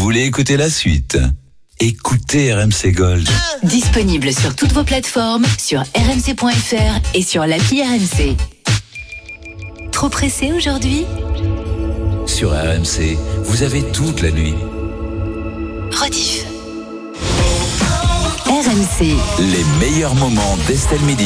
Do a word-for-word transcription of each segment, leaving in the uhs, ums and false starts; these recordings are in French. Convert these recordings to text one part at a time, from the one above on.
voulez écouter la suite? Écoutez R M C Gold. Disponible sur toutes vos plateformes, sur r m c point f r et sur l'appli R M C. Trop pressé aujourd'hui? Sur R M C, vous avez toute la nuit. Rediff. R M C. Les meilleurs moments d'Estelle Midi.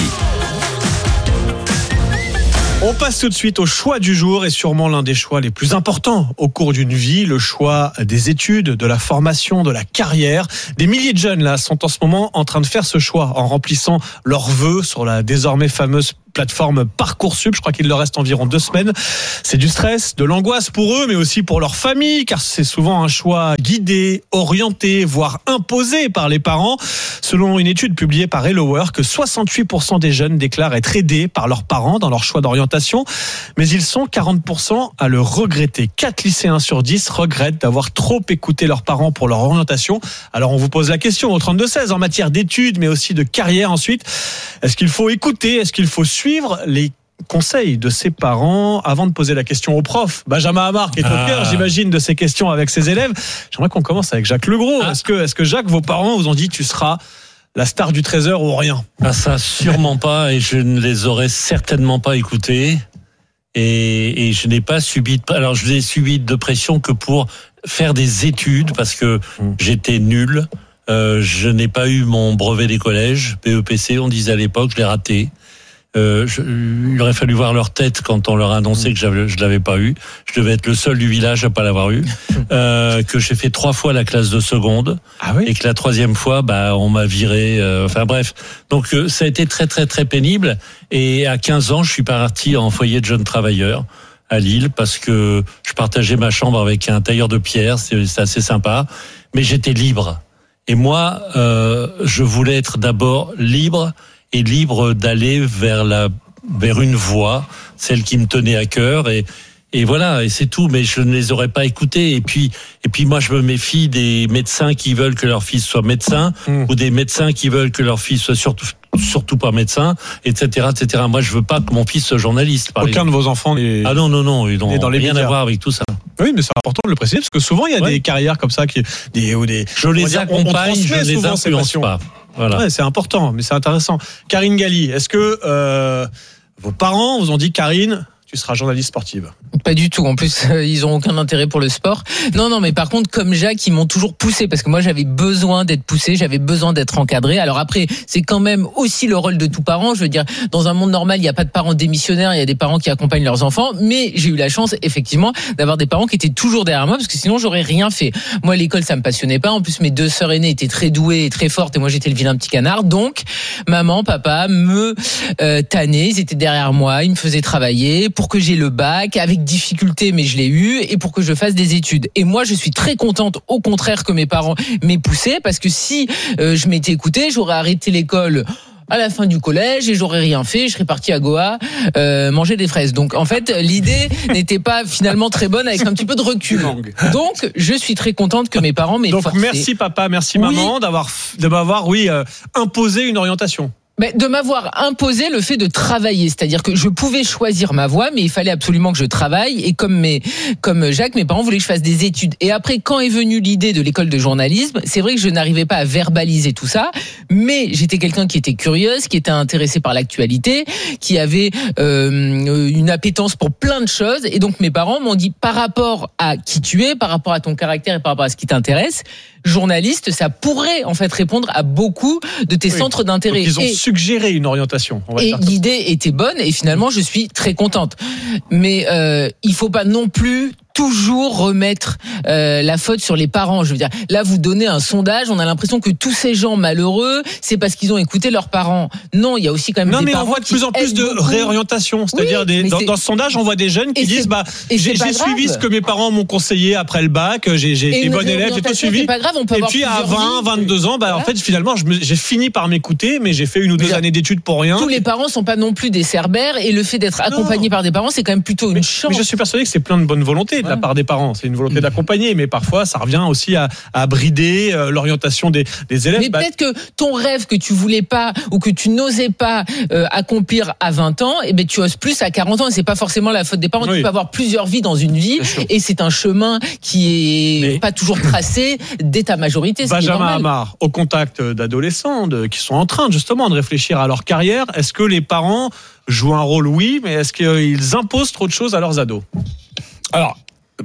On passe tout de suite au choix du jour et sûrement l'un des choix les plus importants au cours d'une vie, le choix des études, de la formation, de la carrière. Des milliers de jeunes là sont en ce moment en train de faire ce choix en remplissant leurs vœux sur la désormais fameuse plateforme Parcoursup. Je crois qu'il leur reste environ deux semaines. C'est du stress, de l'angoisse pour eux, mais aussi pour leur famille, car c'est souvent un choix guidé, orienté, voire imposé par les parents. Selon une étude publiée par Hello Work, soixante-huit pour cent des jeunes déclarent être aidés par leurs parents dans leur choix d'orientation, mais ils sont quarante pour cent à le regretter. quatre lycéens sur dix regrettent d'avoir trop écouté leurs parents pour leur orientation. Alors on vous pose la question au trente-deux seize en matière d'études, mais aussi de carrière ensuite. Est-ce qu'il faut écouter? Est-ce qu'il faut suivre les conseils de ses parents avant de poser la question au prof? Benjamin Hamar qui est au cœur, j'imagine, de ces questions avec ses élèves. J'aimerais qu'on commence avec Jacques Legros. Ah. Est-ce que, est-ce que Jacques, vos parents vous ont dit tu seras la star du Trésor ou rien? Ah, ça, sûrement pas, et je ne les aurais certainement pas écoutés. Et, et je n'ai pas subi de, alors je n'ai subi de pression que pour faire des études parce que j'étais nul. Euh, je n'ai pas eu mon brevet des collèges, B E P C, on disait à l'époque, je l'ai raté. Euh, je, il aurait fallu voir leur tête quand on leur a annoncé que j'avais, je l'avais pas eu. Je devais être le seul du village à pas l'avoir eu. Euh, que j'ai fait trois fois la classe de seconde. Ah oui? Et que la troisième fois, bah, on m'a viré. Euh, enfin bref. Donc euh, ça a été très très très pénible. Et à quinze ans, je suis parti en foyer de jeunes travailleurs à Lille parce que je partageais ma chambre avec un tailleur de pierre. C'est, c'est assez sympa. Mais j'étais libre. Et moi, euh, je voulais être d'abord libre et libre d'aller vers la vers une voie, celle qui me tenait à cœur, et et voilà, et c'est tout. Mais je ne les aurais pas écoutés. Et puis et puis moi, je me méfie des médecins qui veulent que leur fils soit médecin, mmh. ou des médecins qui veulent que leur fils soit surtout surtout pas médecin, et cetera, et cetera. Moi, je veux pas que mon fils soit journaliste. Par Aucun exemple. de vos enfants n'est... Ah non non non, ils n'ont dans les rien médias. à voir avec tout ça. Oui, mais c'est important de le préciser parce que souvent il y a ouais. des carrières comme ça qui des ou des. Je les accompagne, je ne les influence pas. Voilà. Ouais, c'est important, mais c'est intéressant. Karine Galli, est-ce que euh, vos parents vous ont dit, Karine, tu seras journaliste sportive? Pas du tout. En plus, euh, ils ont aucun intérêt pour le sport. Non, non, mais par contre, comme Jacques, ils m'ont toujours poussé parce que moi, j'avais besoin d'être poussé, j'avais besoin d'être encadré. Alors après, c'est quand même aussi le rôle de tout parent. Je veux dire, dans un monde normal, il n'y a pas de parents démissionnaires, il y a des parents qui accompagnent leurs enfants. Mais j'ai eu la chance, effectivement, d'avoir des parents qui étaient toujours derrière moi parce que sinon, j'aurais rien fait. Moi, l'école, ça me passionnait pas. En plus, mes deux sœurs aînées étaient très douées et très fortes et moi, j'étais le vilain petit canard. Donc, maman, papa me euh, tannaient, ils étaient derrière moi, ils me faisaient travailler pour que j'ai le bac avec difficulté, mais je l'ai eu, et pour que je fasse des études. Et moi, je suis très contente, au contraire, que mes parents m'aient poussé, parce que si euh, je m'étais écoutée, j'aurais arrêté l'école à la fin du collège et j'aurais rien fait, je serais parti à Goa euh, manger des fraises. Donc en fait, l'idée n'était pas finalement très bonne avec un petit peu de recul. Donc je suis très contente que mes parents m'aient Donc forcé. merci papa, merci oui. maman d'avoir de m'avoir oui euh, imposé une orientation. Mais de m'avoir imposé le fait de travailler, c'est-à-dire que je pouvais choisir ma voie, mais il fallait absolument que je travaille. Et comme mes, comme Jacques, mes parents voulaient que je fasse des études. Et après, quand est venue l'idée de l'école de journalisme, c'est vrai que je n'arrivais pas à verbaliser tout ça, mais j'étais quelqu'un qui était curieuse, qui était intéressé par l'actualité, qui avait euh, une appétence pour plein de choses. Et donc mes parents m'ont dit, par rapport à qui tu es, par rapport à ton caractère et par rapport à ce qui t'intéresse, journaliste, ça pourrait en fait répondre à beaucoup de tes oui. centres d'intérêt. Donc ils ont et, suggéré une orientation. On va et dire l'idée était bonne et finalement je suis très contente. Mais euh, il faut pas non plus toujours remettre euh, la faute sur les parents. Je veux dire, là vous donnez un sondage, on a l'impression que tous ces gens malheureux, c'est parce qu'ils ont écouté leurs parents. Non, il y a aussi quand même non, des mais parents on voit de plus en plus de beaucoup. réorientation, c'est-à-dire oui, des, dans, dans ce sondage, on voit des jeunes qui et disent bah et j'ai, j'ai suivi ce que mes parents m'ont conseillé après le bac, j'ai, j'ai été bon élève, j'ai tout suivi. C'est pas grave, on peut et avoir puis à vingt, vies. vingt-deux ans, bah voilà. en fait finalement je me, j'ai fini par m'écouter, mais j'ai fait une ou deux mais années d'études pour rien. Tous les parents sont pas non plus des cerbères et le fait d'être accompagné par des parents, c'est quand même plutôt une mais, chance. Mais je suis persuadé que c'est plein de bonne volonté. de la part des parents, c'est une volonté d'accompagner, mais parfois ça revient aussi à, à brider euh, l'orientation des, des élèves. Mais bah, peut-être que ton rêve que tu voulais pas ou que tu n'osais pas euh, accomplir à vingt ans, eh ben tu oses plus à quarante ans, et c'est pas forcément la faute des parents. Oui. Tu peux avoir plusieurs vies dans une vie, et c'est un chemin qui est mais pas toujours tracé dès ta majorité. Benjamin Amar, au contact d'adolescents de, qui sont en train justement de réfléchir à leur carrière, est-ce que les parents jouent un rôle? Oui, mais est-ce qu'ils imposent trop de choses à leurs ados? Alors,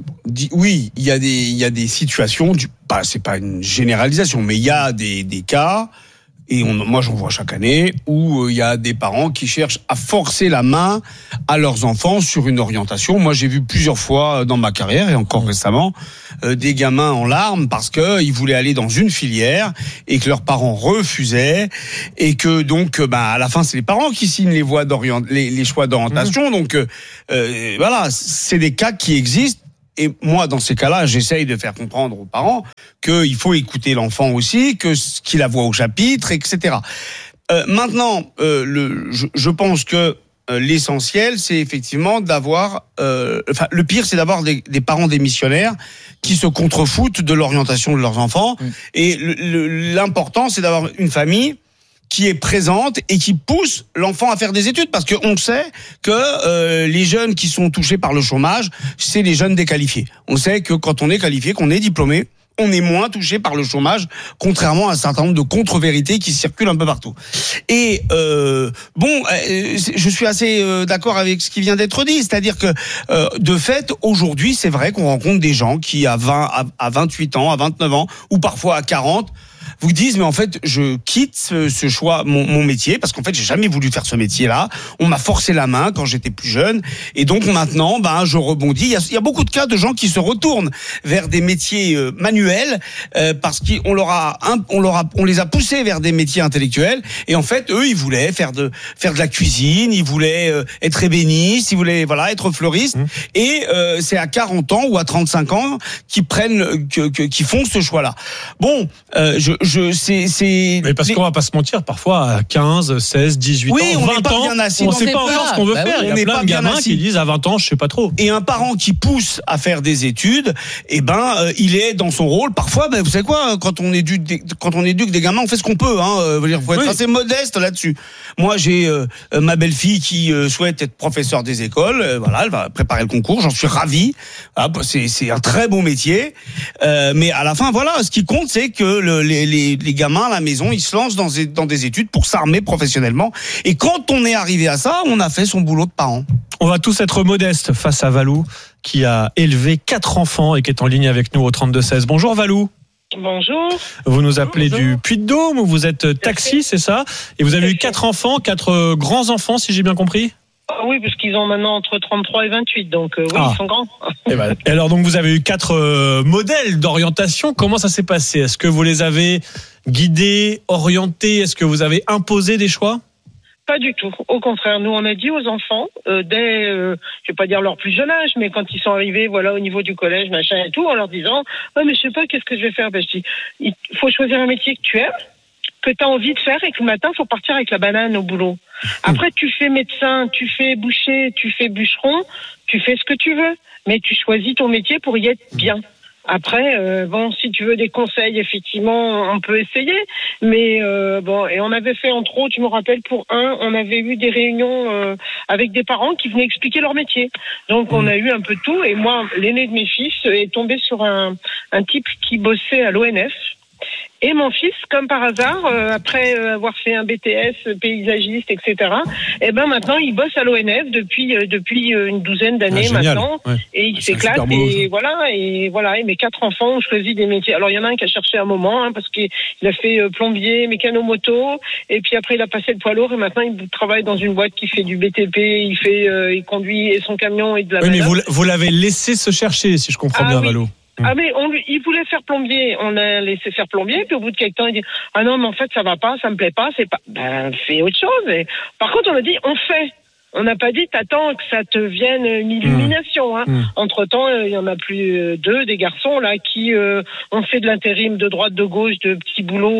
oui, il y a des, il y a des situations, du, bah, c'est pas une généralisation, mais il y a des, des cas, et on, moi j'en vois chaque année, où il y a des parents qui cherchent à forcer la main à leurs enfants sur une orientation. Moi j'ai vu plusieurs fois dans ma carrière, et encore récemment, euh, des gamins en larmes parce que ils voulaient aller dans une filière et que leurs parents refusaient, et que donc bah à la fin c'est les parents qui signent les voies d'orient, les, les choix d'orientation. Mmh. Donc euh, voilà, c'est des cas qui existent. Et moi, dans ces cas-là, j'essaye de faire comprendre aux parents qu'il faut écouter l'enfant aussi, que qu'il la voit au chapitre, et cetera. Euh, maintenant, euh, le, je, je pense que euh, l'essentiel, c'est effectivement d'avoir... Euh, enfin, le pire, c'est d'avoir des, des parents démissionnaires qui se contrefoutent de l'orientation de leurs enfants. Mmh. Et le, le, l'important, c'est d'avoir une famille qui est présente et qui pousse l'enfant à faire des études, parce qu'on sait que euh, les jeunes qui sont touchés par le chômage, c'est les jeunes déqualifiés. On sait que quand on est qualifié, qu'on est diplômé, on est moins touché par le chômage, contrairement à un certain nombre de contre-vérités qui circulent un peu partout. Et euh, bon, euh, je suis assez euh, d'accord avec ce qui vient d'être dit, c'est-à-dire que euh, de fait, aujourd'hui, c'est vrai qu'on rencontre des gens qui à vingt, à, à vingt-huit ans, à vingt-neuf ans, ou parfois à quarante, vous disent mais en fait je quitte ce, ce choix, mon, mon métier, parce qu'en fait j'ai jamais voulu faire ce métier-là. On m'a forcé la main quand j'étais plus jeune, et donc maintenant ben je rebondis. Il y a, il y a beaucoup de cas de gens qui se retournent vers des métiers euh, manuels euh, parce qu'on leur a, on leur a, on les a poussés vers des métiers intellectuels, et en fait eux ils voulaient faire de faire de la cuisine, ils voulaient euh, être ébénistes, ils voulaient voilà être fleuristes, mmh. et euh, c'est à quarante ans ou à trente-cinq ans qu'ils prennent, que, que, qu'ils font ce choix-là. Bon, euh, je Je, c'est, c'est... Mais parce les... qu'on va pas se mentir, parfois à quinze, seize, dix-huit oui, ans, on vingt ans, assis, on ne sait pas encore ce qu'on veut bah faire. Oui, il y a plein de gamins assis. qui disent à vingt ans, je sais pas trop. Et un parent qui pousse à faire des études, eh ben, euh, il est dans son rôle. Parfois, ben, vous savez quoi, quand on éduque des, quand on éduque des gamins, on fait ce qu'on peut. Hein. Il faut être oui. assez modeste là-dessus. Moi, j'ai euh, ma belle-fille qui euh, souhaite être professeure des écoles. Euh, voilà, elle va préparer le concours. J'en suis ravi. Ah, c'est, c'est un très beau métier. Euh, mais à la fin, voilà, ce qui compte, c'est que le, les, les, les gamins à la maison, ils se lancent dans des, dans des études pour s'armer professionnellement. Et quand on est arrivé à ça, on a fait son boulot de parent. On va tous être modestes face à Valou, qui a élevé quatre enfants et qui est en ligne avec nous au trente-deux seize. Bonjour Valou. Bonjour. Vous nous appelez Bonjour. du Puy-de-Dôme, vous êtes taxi, c'est ça? Et vous avez eu quatre enfants, quatre grands-enfants, si j'ai bien compris? Oui, parce qu'ils ont maintenant entre trente-trois et vingt-huit, donc euh, oui, ah. ils sont grands. Et, ben, et alors, donc, vous avez eu quatre euh, modèles d'orientation. Comment ça s'est passé? Est-ce que vous les avez guidés, orientés? Est-ce que vous avez imposé des choix? Pas du tout. Au contraire, nous, on a dit aux enfants, euh, dès, euh, je vais pas dire leur plus jeune âge, mais quand ils sont arrivés, voilà, au niveau du collège, machin et tout, en leur disant, oh, mais je sais pas, qu'est-ce que je vais faire? Ben, je dis, il faut choisir un métier que tu aimes, que tu as envie de faire, et que le matin, il faut partir avec la banane au boulot. Après, tu fais médecin, tu fais boucher, tu fais bûcheron, tu fais ce que tu veux, mais tu choisis ton métier pour y être bien. Après, euh, bon, si tu veux des conseils, effectivement, on peut essayer. Mais euh, bon, et on avait fait entre autres, je me rappelle pour un, on avait eu des réunions euh, avec des parents qui venaient expliquer leur métier. Donc on a eu un peu de tout. Et moi, l'aîné de mes fils est tombé sur un, un type qui bossait à l'O N F. Et mon fils, comme par hasard, euh, après avoir fait un B T S paysagiste, et cetera, et ben maintenant il bosse à l'O N F depuis euh, depuis une douzaine d'années ah, maintenant, ouais. et il c'est s'éclate et voilà et voilà. Et mes quatre enfants ont choisi des métiers. Alors il y en a un qui a cherché un moment hein, parce qu'il a fait euh, plombier, mécano-moto, et puis après il a passé le poids lourd et maintenant il travaille dans une boîte qui fait du B T P. Il fait, euh, il conduit son camion et de la. Oui, mais vous, vous l'avez laissé se chercher, si je comprends ah, bien, oui. Valou. Ah mais on, il voulait faire plombier, on a laissé faire plombier, puis au bout de quelques temps il dit ah non mais en fait ça va pas, ça me plaît pas, c'est pas, ben fais autre chose. Et par contre on a dit on fait, on n'a pas dit t'attends que ça te vienne une illumination. Hein. Mmh. Entre temps il y en a plus deux des garçons là qui euh, ont fait de l'intérim de droite de gauche, de petits boulots euh,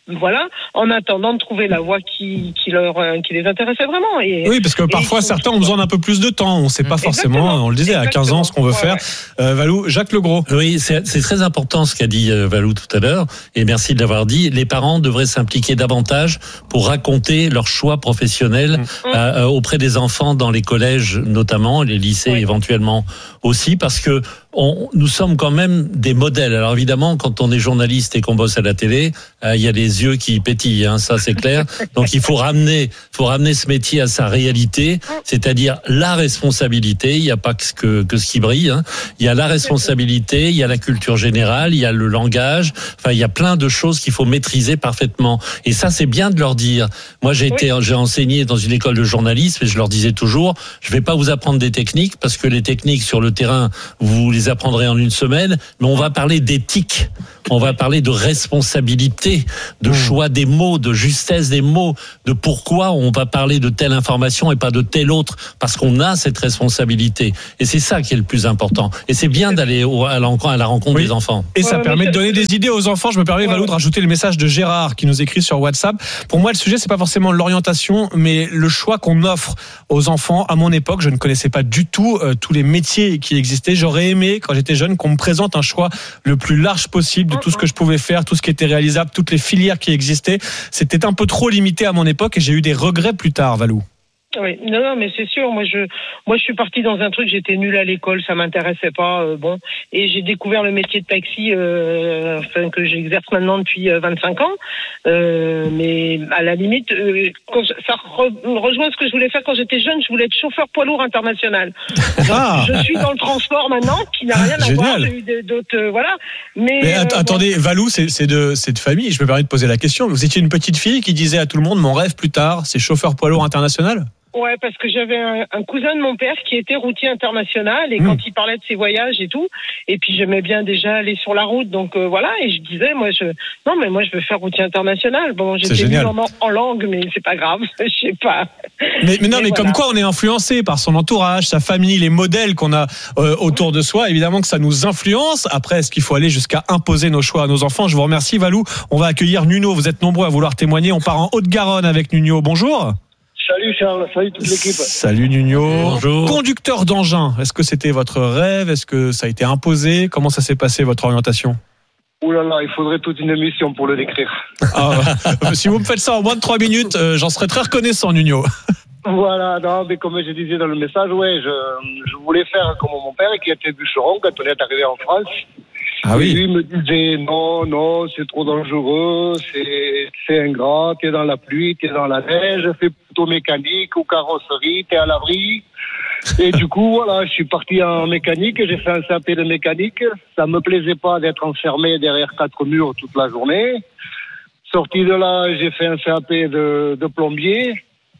voilà, en attendant de trouver la voie qui, qui leur, qui les intéressait vraiment. Et, oui, parce que parfois, certains ont besoin d'un peu plus de temps. On ne sait pas forcément, Exactement. on le disait, Exactement. à quinze ans, ce qu'on veut Ouais, faire. ouais. Euh, Valou, Jacques Legros. Oui, c'est, c'est très important ce qu'a dit euh, Valou tout à l'heure, et merci de l'avoir dit. Les parents devraient s'impliquer davantage pour raconter leurs choix professionnels Mmh. euh, auprès des enfants dans les collèges notamment, les lycées Oui. éventuellement aussi, parce que on, nous sommes quand même des modèles. Alors évidemment, quand on est journaliste et qu'on bosse à la télé, euh, il y a les yeux qui pétillent, hein, ça c'est clair. Donc il faut ramener, faut ramener ce métier à sa réalité, c'est-à-dire la responsabilité. Il n'y a pas que ce, que, que ce qui brille. Hein. Il y a la responsabilité, il y a la culture générale, il y a le langage. Enfin, il y a plein de choses qu'il faut maîtriser parfaitement. Et ça, c'est bien de leur dire. Moi, j'ai été, j'ai enseigné dans une école de journalisme et je leur disais toujours, je vais pas vous apprendre des techniques parce que les techniques sur le terrain, vous les apprendrez en une semaine, mais on va parler d'éthique. On va parler de responsabilité, de choix des mots, de justesse des mots, de pourquoi on va parler de telle information et pas de telle autre, parce qu'on a cette responsabilité. Et c'est ça qui est le plus important. Et c'est bien d'aller au, à, la, à la rencontre Oui. des enfants. Et ça Ouais, permet mais de ça- donner des idées aux enfants. Je me permets, Ouais, Valou, ouais. de rajouter le message de Gérard qui nous écrit sur WhatsApp. Pour moi, le sujet, c'est pas forcément l'orientation, mais le choix qu'on offre aux enfants. À mon époque, je ne connaissais pas du tout euh, tous les métiers qui existaient. J'aurais aimé, quand j'étais jeune, qu'on me présente un choix le plus large possible de tout ce que je pouvais faire, tout ce qui était réalisable, toutes les filières qui existaient. C'était un peu trop limité à mon époque et j'ai eu des regrets plus tard, Valou. Oui, non, non, mais c'est sûr. Moi, je, moi, je suis partie dans un truc. J'étais nulle à l'école, ça m'intéressait pas. Euh, bon, et j'ai découvert le métier de taxi, euh, enfin que j'exerce maintenant depuis euh, vingt-cinq ans. Euh, mais à la limite, euh, quand je- ça re- rejoint ce que je voulais faire quand j'étais jeune. Je voulais être chauffeur poids lourd international. Ah. Je suis dans le transport maintenant, qui n'a rien à Génial. voir. J'ai eu des- d'autres, euh, voilà. Mais, Mais euh, att- bon. attendez, Valou, c'est, c'est, de, c'est de famille. Je me permets de poser la question. Vous étiez une petite fille qui disait à tout le monde, mon rêve plus tard, c'est chauffeur poids lourd international? Ouais, parce que j'avais un, un cousin de mon père qui était routier international et Mmh. quand il parlait de ses voyages et tout, et puis j'aimais bien déjà aller sur la route, donc euh, voilà, et je disais, moi, je, non, mais moi, je veux faire routier international. Bon, C'est j'étais génial. nulle en, en langue, mais c'est pas grave, je sais pas. Mais, mais non, mais Et comme voilà. quoi on est influencé par son entourage, sa famille, les modèles qu'on a euh, autour de soi. Évidemment que ça nous influence. Après, est-ce qu'il faut aller jusqu'à imposer nos choix à nos enfants? Je vous remercie, Valou. On va accueillir Nuno. Vous êtes nombreux à vouloir témoigner. On part en Haute-Garonne avec Nuno. Bonjour. Salut Charles, salut toute l'équipe. Salut Nuno. Bonjour. Conducteur d'engin. Est-ce que c'était votre rêve? Est-ce que ça a été imposé? Comment ça s'est passé, votre orientation? Ouh là là, il faudrait toute une émission pour le décrire. Ah, euh, si vous me faites ça en moins de trois minutes, euh, j'en serais très reconnaissant, Nuno. Voilà, non, mais comme je disais dans le message, ouais, je, je voulais faire comme mon père qui était bûcheron quand on est arrivé en France. Ah Et oui. lui me disait non, non, c'est trop dangereux, c'est, c'est ingrat, t'es dans la pluie, t'es dans la neige, fais plutôt mécanique ou carrosserie, t'es à l'abri. Et du coup, voilà, je suis parti en mécanique, j'ai fait un C A P de mécanique. Ça me plaisait pas d'être enfermé derrière quatre murs toute la journée. Sorti de là, j'ai fait un C A P de, de plombier.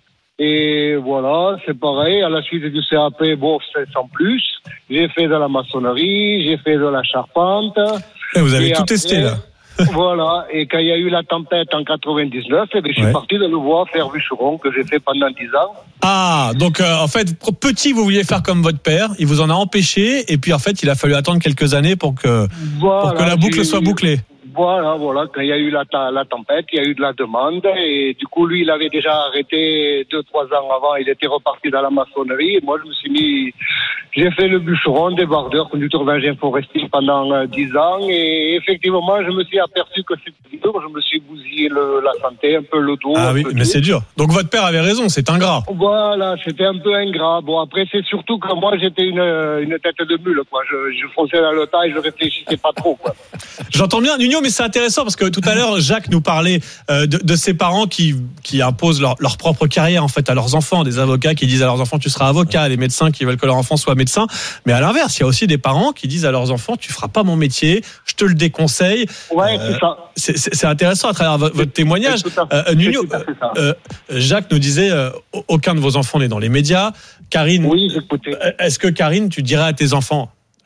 Et voilà, c'est pareil. À la suite du C A P, bon, c'est sans plus. J'ai fait de la maçonnerie, j'ai fait de la charpente. Eh, Vous avez Et tout après, testé, là. Voilà. Et quand il y a eu la tempête en quatre-vingt-dix-neuf, eh bien, je suis Ouais. parti de nouveau faire bûcheron que j'ai fait pendant dix ans. Ah, donc euh, en fait, petit, vous vouliez faire comme votre père, il vous en a empêché, et puis en fait, il a fallu attendre quelques années pour que, Voilà, pour que la boucle j'ai- soit bouclée. Voilà, voilà. Quand il y a eu la, ta- la tempête, il y a eu de la demande. Et du coup, lui, il avait déjà arrêté deux, trois ans avant. Il était reparti dans la maçonnerie. Et moi, je me suis mis... J'ai fait le bûcheron, débardeur, conducteur d'engin forestier pendant euh, dix ans. Et effectivement, je me suis aperçu que c'était dur. Je me suis bousillé le, la santé, un peu le dos. Ah un oui, peu mais tout. c'est dur. Donc votre père avait raison, c'est ingrat. Voilà, c'était un peu ingrat. Bon, après, c'est surtout que moi, j'étais une, une tête de mule, quoi. Je, je fonçais dans le tas et je réfléchissais pas trop, quoi. J'entends bien, Nuno, mais c'est intéressant parce que tout à l'heure, Jacques nous parlait euh, de, de ses parents qui, qui imposent leur, leur propre carrière en fait à leurs enfants, des avocats qui disent à leurs enfants tu seras avocat, les médecins qui veulent que leur enfant soit médecin. Mais à l'inverse, il y a aussi des parents qui disent à leurs enfants tu feras pas mon métier, je te le déconseille. Ouais, Euh, c'est ça. C'est, c'est, c'est intéressant à travers votre, votre témoignage. C'est tout à fait- Euh, Nuno, c'est tout à fait ça. euh, Jacques nous disait euh, aucun de vos enfants n'est dans les médias. Karine, Oui, j'écoutais. est-ce que Karine, tu dirais à tes enfants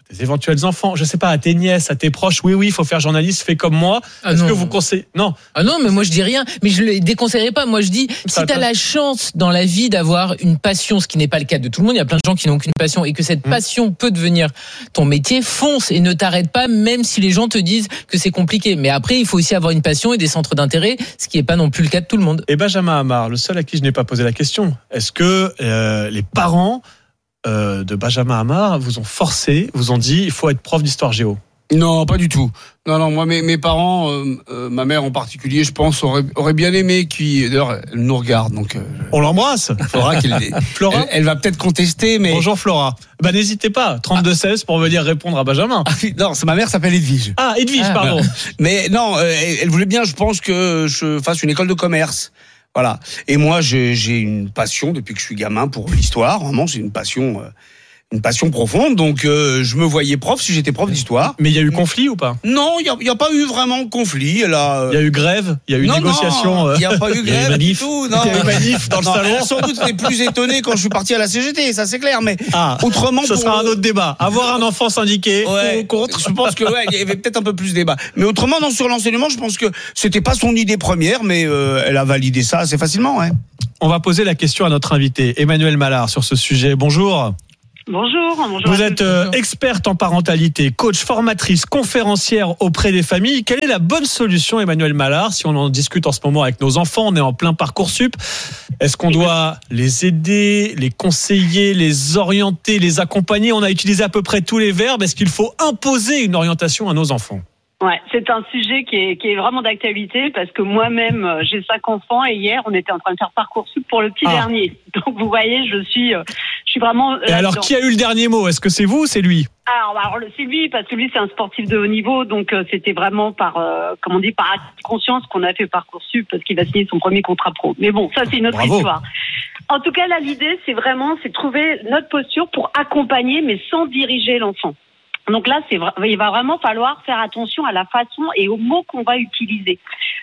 tes éventuels enfants, je sais pas, à tes nièces, à tes proches, oui, oui, il faut faire journaliste, fais comme moi. Ah Est-ce non. que vous conseillez? Non. Ah non, mais moi je dis rien. Mais je le déconseillerais pas. Moi je dis, Ça si t'as peut- la chance dans la vie d'avoir une passion, ce qui n'est pas le cas de tout le monde, il y a plein de gens qui n'ont qu'une passion, et que cette Mmh. passion peut devenir ton métier, fonce et ne t'arrête pas, même si les gens te disent que c'est compliqué. Mais après, il faut aussi avoir une passion et des centres d'intérêt, ce qui n'est pas non plus le cas de tout le monde. Et Benjamin Hamar, le seul à qui je n'ai pas posé la question, est-ce que euh, les parents euh, de Benjamin Hamar vous ont forcé, vous ont dit, il faut être prof d'histoire géo? Non, pas du tout. Non, non, moi, mes, mes parents, euh, euh, ma mère en particulier, je pense, aurait, aurait bien aimé qu'il... D'ailleurs, elle nous regarde, donc... Euh, On l'embrasse. Flora, qu'elle, Flora, elle, elle va peut-être contester, mais... bonjour Flora. Bah n'hésitez pas, trente-deux seize pour venir répondre à Benjamin. Ah, oui, non, c'est ma mère s'appelle Edwige. Ah, Edwige, Ah, pardon. Mais non, euh, elle, elle voulait bien, je pense, que je fasse une école de commerce. Voilà. Et moi, j'ai, j'ai une passion depuis que je suis gamin pour l'histoire. Vraiment, c'est une passion... Euh, une passion profonde, donc euh, je me voyais prof si j'étais prof d'histoire. Mais il y a eu conflit ou pas? Non, il y a, y a pas eu vraiment de conflit. Elle a, euh, Il y a eu grève, il y a eu non, négociation. non, euh, il n'y a pas eu Il y a eu grève manif. du tout. Non. Il y a eu manif dans le Non, salon. elle a sans doute été plus étonnée quand je suis parti à la C G T, ça c'est clair. Mais Ah, autrement, ça pour sera le- un autre débat. Avoir un enfant syndiqué Ouais, ou contre. je pense que ouais, il y avait peut-être un peu plus de débat. Mais autrement, non, sur l'enseignement, je pense que c'était pas son idée première, mais euh, elle a validé ça assez facilement. Ouais. On va poser la question à notre invité, Emmanuel Mallard, sur ce sujet. Bonjour. Bonjour, bonjour. Vous à êtes tous. euh, experte en parentalité, coach, formatrice, conférencière auprès des familles. Quelle est la bonne solution, Emmanuel Mallard, si on en discute en ce moment avec nos enfants? On est en plein Parcoursup. Est-ce qu'on doit les aider, les conseiller, les orienter, les accompagner? On a utilisé à peu près tous les verbes. Est-ce qu'il faut imposer une orientation à nos enfants? Ouais, c'est un sujet qui est, qui est vraiment d'actualité parce que moi-même, euh, j'ai cinq enfants et hier, on était en train de faire Parcoursup pour le petit Ah. dernier. Donc, vous voyez, je suis, euh, je suis vraiment... Et alors, qui a eu le dernier mot? Est-ce que c'est vous ou c'est lui? Alors, alors, le- c'est lui, parce que lui, c'est un sportif de haut niveau, donc euh, c'était vraiment par, euh, comment on dit, par acte de conscience qu'on a fait Parcoursup parce qu'il va signer son premier contrat pro. Mais bon, ça, c'est une autre Bravo. histoire. En tout cas, là, l'idée, c'est vraiment, c'est de trouver notre posture pour accompagner, mais sans diriger l'enfant. Donc là, c'est vrai, il va vraiment falloir faire attention à la façon et aux mots qu'on va utiliser.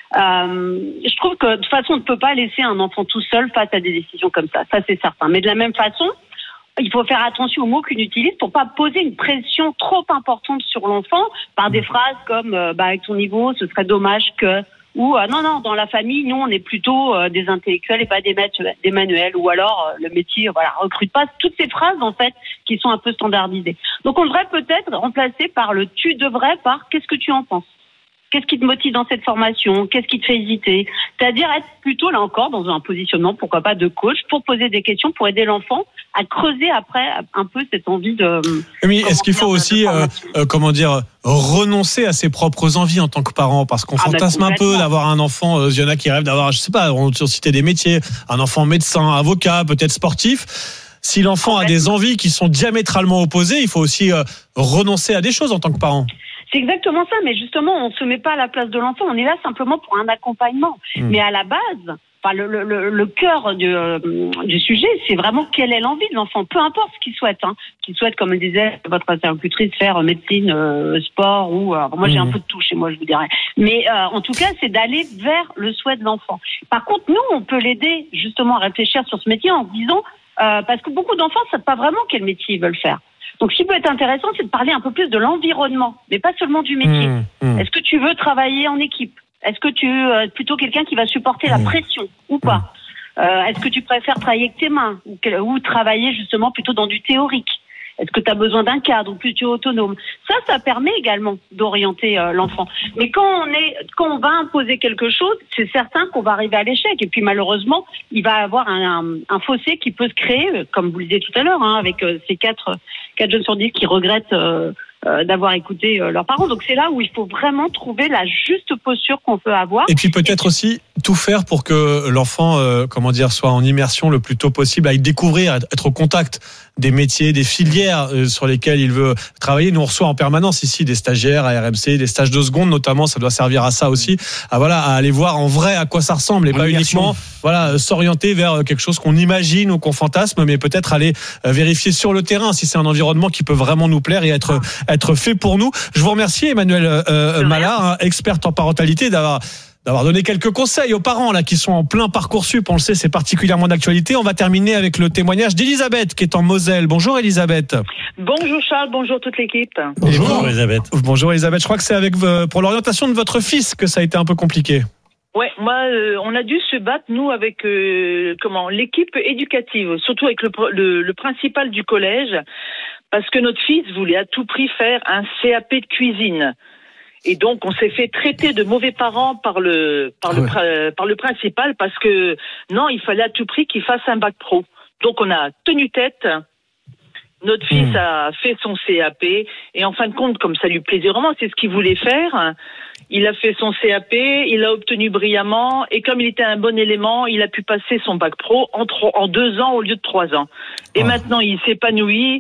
Euh, je trouve que de toute façon, on ne peut pas laisser un enfant tout seul face à des décisions comme ça. Ça, c'est certain. Mais de la même façon, il faut faire attention aux mots qu'on utilise pour pas poser une pression trop importante sur l'enfant par des phrases comme euh, bah, avec ton niveau, ce serait dommage que... Ou euh, non, non, dans la famille, nous, on est plutôt euh, des intellectuels et pas des, maîtres, des manuels. Ou alors, euh, le métier, voilà, recrute pas. Toutes ces phrases, en fait, qui sont un peu standardisées. Donc, on devrait peut-être remplacer par le « tu devrais » par « qu'est-ce que tu en penses ?» Qu'est-ce qui te motive dans cette formation? Qu'est-ce qui te fait hésiter? C'est-à-dire être plutôt, là encore, dans un positionnement, pourquoi pas, de coach, pour poser des questions, pour aider l'enfant à creuser après un peu cette envie de... Mais est-ce qu'il faut comment dire, aussi, de euh, formation. euh, comment dire, renoncer à ses propres envies en tant que parent? Parce qu'on Ah, bah, fantasme un peu complètement. d'avoir un enfant, euh, il y en a qui rêvent d'avoir, je sais pas, on a cité des métiers, un enfant médecin, avocat, peut-être sportif. Si l'enfant a des envies qui sont diamétralement opposées, il faut aussi euh, renoncer à des choses en tant que parent. C'est exactement ça, mais justement, on se met pas à la place de l'enfant. On est là simplement pour un accompagnement. Mmh. Mais à la base, enfin, le, le, le, le cœur du, euh, du sujet, c'est vraiment quelle est l'envie de l'enfant, peu importe ce qu'il souhaite. Hein. Qu'il souhaite, comme le disait votre interlocutrice, faire médecine, euh, sport ou... Euh, moi, j'ai Mmh. un peu de tout chez moi, je vous dirais. Mais euh, en tout cas, c'est d'aller vers le souhait de l'enfant. Par contre, nous, on peut l'aider justement à réfléchir sur ce métier en se disant... Euh, parce que beaucoup d'enfants ne savent pas vraiment quel métier ils veulent faire. Donc, ce qui peut être intéressant, c'est de parler un peu plus de l'environnement, mais pas seulement du métier. Mmh, mmh. Est-ce que tu veux travailler en équipe? Est-ce que tu es plutôt quelqu'un qui va supporter la Mmh. pression ou pas? euh, Est-ce que tu préfères travailler avec tes mains ou, que- ou travailler justement plutôt dans du théorique? Est-ce que tu as besoin d'un cadre ou plutôt autonome? Ça, ça permet également d'orienter euh, l'enfant. Mais quand on est, quand on va imposer quelque chose, c'est certain qu'on va arriver à l'échec. Et puis malheureusement, il va avoir un, un, un fossé qui peut se créer, euh, comme vous le disiez tout à l'heure, hein, avec euh, ces quatre, quatre jeunes sur dix qui regrettent euh, euh, d'avoir écouté euh, leurs parents. Donc c'est là où il faut vraiment trouver la juste posture qu'on peut avoir. Et puis peut-être aussi tout faire pour que l'enfant, euh, comment dire, soit en immersion le plus tôt possible, aille découvrir, être au contact des métiers, des filières euh, sur lesquelles il veut travailler. Nous on reçoit en permanence ici des stagiaires à R M C, des stages de seconde notamment, ça doit servir à ça aussi, à voilà, à aller voir en vrai à quoi ça ressemble et En pas immersion. uniquement voilà s'orienter vers quelque chose qu'on imagine ou qu'on fantasme, mais peut-être aller euh, vérifier sur le terrain si c'est un environnement qui peut vraiment nous plaire et être être fait pour nous. Je vous remercie Emmanuel euh, rien. Mallard, hein, experte en parentalité, d'avoir d'avoir donné quelques conseils aux parents là qui sont en plein Parcoursup. On le sait, c'est particulièrement d'actualité. On va terminer avec le témoignage d'Elisabeth qui est en Moselle. Bonjour Elisabeth. Bonjour Charles, bonjour toute l'équipe. Bonjour, bonjour Elisabeth. Bonjour Elisabeth. Je crois que c'est avec pour l'orientation de votre fils que ça a été un peu compliqué. Ouais, moi, euh, on a dû se battre nous avec euh, comment l'équipe éducative, surtout avec le, le, le principal du collège, parce que notre fils voulait à tout prix faire un C A P de cuisine. Et donc, on s'est fait traiter de mauvais parents par le par le ouais. par le principal parce que non, il fallait à tout prix qu'il fasse un bac pro. Donc, on a tenu tête. Notre fils mmh. a fait son C A P et en fin de compte, comme ça lui plaisait vraiment, c'est ce qu'il voulait faire. Il a fait son C A P, il l'a obtenu brillamment et comme il était un bon élément, il a pu passer son bac pro en, trois, en deux ans au lieu de trois ans. Et oh. maintenant, il s'épanouit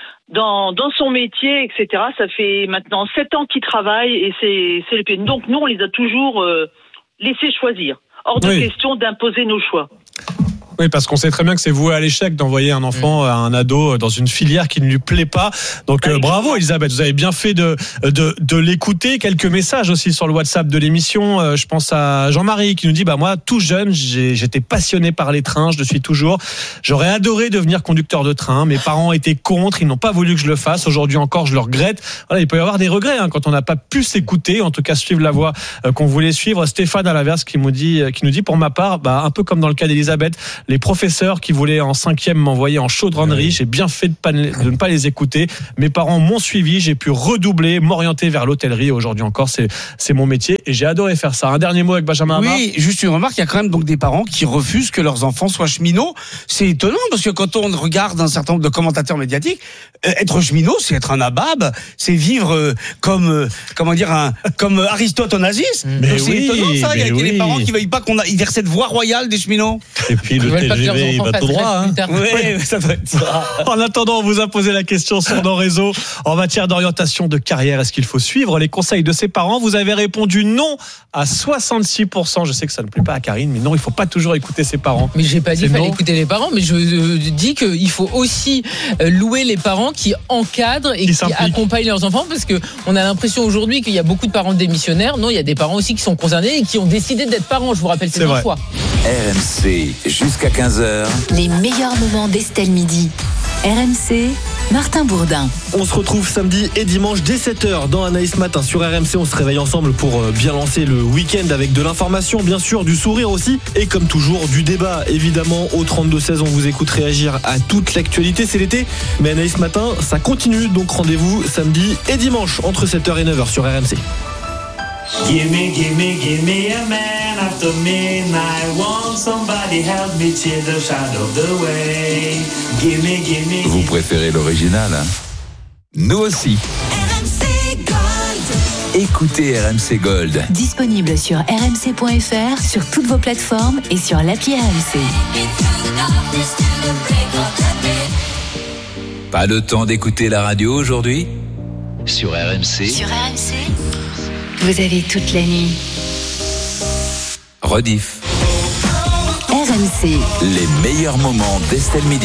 dans dans son métier, et cetera. Ça fait maintenant sept ans qu'il travaille et c'est c'est le pays. Donc nous, on les a toujours euh, laissés choisir. Hors de oui. question d'imposer nos choix. Oui, parce qu'on sait très bien que c'est voué à l'échec d'envoyer un enfant, mmh. un ado dans une filière qui ne lui plaît pas. Donc euh, bravo Elisabeth, vous avez bien fait de, de, de l'écouter. Quelques messages aussi sur le WhatsApp de l'émission. Euh, je pense à Jean-Marie qui nous dit bah moi tout jeune j'ai, j'étais passionné par les trains, je le suis toujours. J'aurais adoré devenir conducteur de train. Mes parents étaient contre, ils n'ont pas voulu que je le fasse. Aujourd'hui encore je le regrette. Voilà, il peut y avoir des regrets hein, quand on n'a pas pu s'écouter, en tout cas suivre la voie euh, qu'on voulait suivre. Stéphane à l'inverse qui nous dit, qui nous dit pour ma part, bah, un peu comme dans le cas d'Elisabeth, les professeurs qui voulaient en cinquième m'envoyer en chaudronnerie, j'ai bien fait de, pas, de ne pas les écouter. Mes parents m'ont suivi, j'ai pu redoubler, m'orienter vers l'hôtellerie. Aujourd'hui encore, c'est, c'est mon métier et j'ai adoré faire ça. Un dernier mot avec Benjamin Hamar. Oui, juste une remarque, il y a quand même donc des parents qui refusent que leurs enfants soient cheminots. C'est étonnant parce que quand on regarde un certain nombre de commentateurs médiatiques, être cheminot, c'est être un nabab, c'est vivre euh, comme euh, comment dire un comme Aristote au nazisme. Mais donc, c'est oui, étonnant ça, il y a oui. des parents qui veulent pas qu'on a vers cette voie royale des cheminots. Et puis le T G V, il va tout droit. Hein. Oui, ça doit être ça. En attendant, on vous a posé la question sur nos réseaux en matière d'orientation de carrière. Est-ce qu'il faut suivre les conseils de ses parents? Vous avez répondu non à soixante-six pour cent. Je sais que ça ne plaît pas à Karine, mais non, il ne faut pas toujours écouter ses parents. Mais j'ai pas dit qu'il fallait écouter les parents, mais je euh, dis qu'il faut aussi euh, louer les parents qui encadrent et qui, qui accompagnent leurs enfants, parce que on a l'impression aujourd'hui qu'il y a beaucoup de parents démissionnaires. Non, il y a des parents aussi qui sont concernés et qui ont décidé d'être parents. Je vous rappelle, c'est, c'est leur choix. R M C jusqu'à quinze heures. Les meilleurs moments d'Estelle Midi. R M C, Martin Bourdin. On se retrouve samedi et dimanche dès sept heures dans Anaïs Matin sur R M C. On se réveille ensemble pour bien lancer le week-end avec de l'information, bien sûr, du sourire aussi. Et comme toujours, du débat, évidemment. Au trente-deux seize, on vous écoute réagir à toute l'actualité. C'est l'été, mais Anaïs Matin, ça continue. Donc rendez-vous samedi et dimanche entre sept heures et neuf heures sur R M C. Gimme, gimme, gimme a man after midnight. Want somebody help me cheer the shadow the way. Gimme, gimme. Vous préférez l'original, hein? Nous aussi. R M C Gold. Écoutez R M C Gold. Disponible sur r m c point f r, sur toutes vos plateformes et sur l'appli R M C. Pas le temps d'écouter la radio aujourd'hui? Sur R M C. Sur R M C, vous avez toute la nuit. Rediff. R M C. Les meilleurs moments d'Estelle Midi.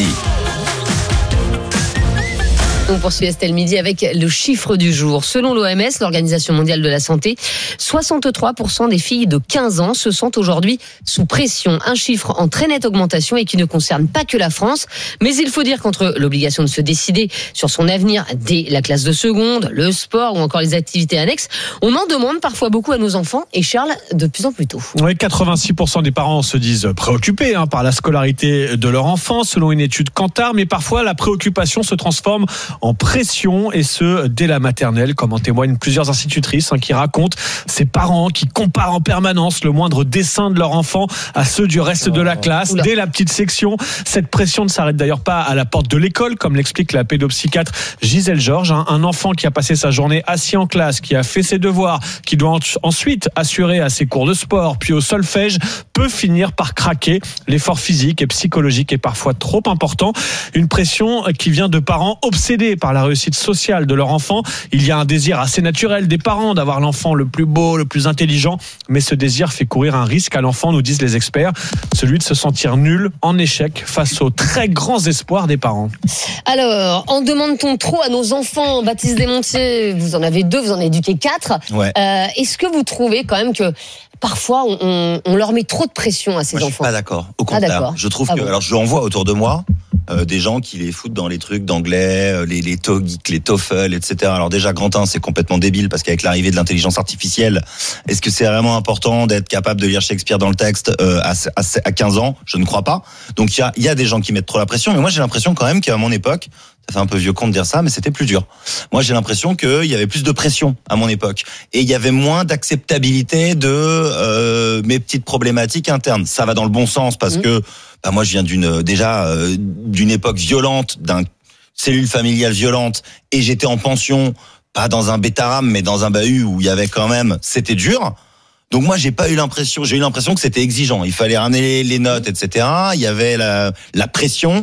On poursuit Estelle Midi avec le chiffre du jour. Selon l'O M S, l'Organisation mondiale de la santé, soixante-trois pour cent des filles de quinze ans se sentent aujourd'hui sous pression. Un chiffre en très nette augmentation et qui ne concerne pas que la France. Mais il faut dire qu'entre l'obligation de se décider sur son avenir dès la classe de seconde, le sport ou encore les activités annexes, on en demande parfois beaucoup à nos enfants et Charles, de plus en plus tôt. Oui, quatre-vingt-six pour cent des parents se disent préoccupés hein, par la scolarité de leur enfant, selon une étude Kantar, mais parfois la préoccupation se transforme en pression, et ce dès la maternelle, comme en témoignent plusieurs institutrices hein, qui racontent ces parents qui comparent en permanence le moindre dessin de leur enfant à ceux du reste de la classe. Oula. Dès la petite section, cette pression ne s'arrête d'ailleurs pas à la porte de l'école, comme l'explique la pédopsychiatre Gisèle Georges. Hein, un enfant qui a passé sa journée assis en classe, qui a fait ses devoirs, qui doit ensuite assurer à ses cours de sport, puis au solfège, peut finir par craquer. L'effort physique et psychologique est parfois trop important. Une pression qui vient de parents obsédés par la réussite sociale de leur enfant. Il y a un désir assez naturel des parents d'avoir l'enfant le plus beau, le plus intelligent, mais ce désir fait courir un risque à l'enfant, nous disent les experts, celui de se sentir nul, en échec face aux très grands espoirs des parents. Alors, en demande-t-on trop à nos enfants? Baptiste Desmontiers, vous en avez deux, vous en éduquez quatre. Ouais. Euh, est-ce que vous trouvez quand même que parfois on, on, on leur met trop de pression à ces Moi, enfants. Je suis pas d'accord. Au Ah, contraire, d'accord. je trouve Ah que bon. alors je en vois autour de moi euh, des gens qui les foutent dans les trucs d'anglais, euh, les les TOEIC, les TOEFL, et cetera. Alors déjà Grantin, c'est complètement débile parce qu'avec l'arrivée de l'intelligence artificielle, est-ce que c'est vraiment important d'être capable de lire Shakespeare dans le texte euh, à, à, à quinze ans? Je ne crois pas. Donc il y a il y a des gens qui mettent trop la pression, mais moi j'ai l'impression quand même qu'à mon époque, ça fait un peu vieux con de dire ça, mais c'était plus dur. Moi, j'ai l'impression qu'il y avait plus de pression à mon époque. Et il y avait moins d'acceptabilité de euh, mes petites problématiques internes. Ça va dans le bon sens parce mmh. que bah, moi, je viens d'une déjà euh, d'une époque violente, d'une cellule familiale violente, et j'étais en pension, pas dans un bêta-ram, mais dans un bahut où il y avait quand même... C'était dur. Donc moi j'ai pas eu l'impression, j'ai eu l'impression que c'était exigeant. Il fallait ramener les notes, et cetera. Il y avait la, la pression,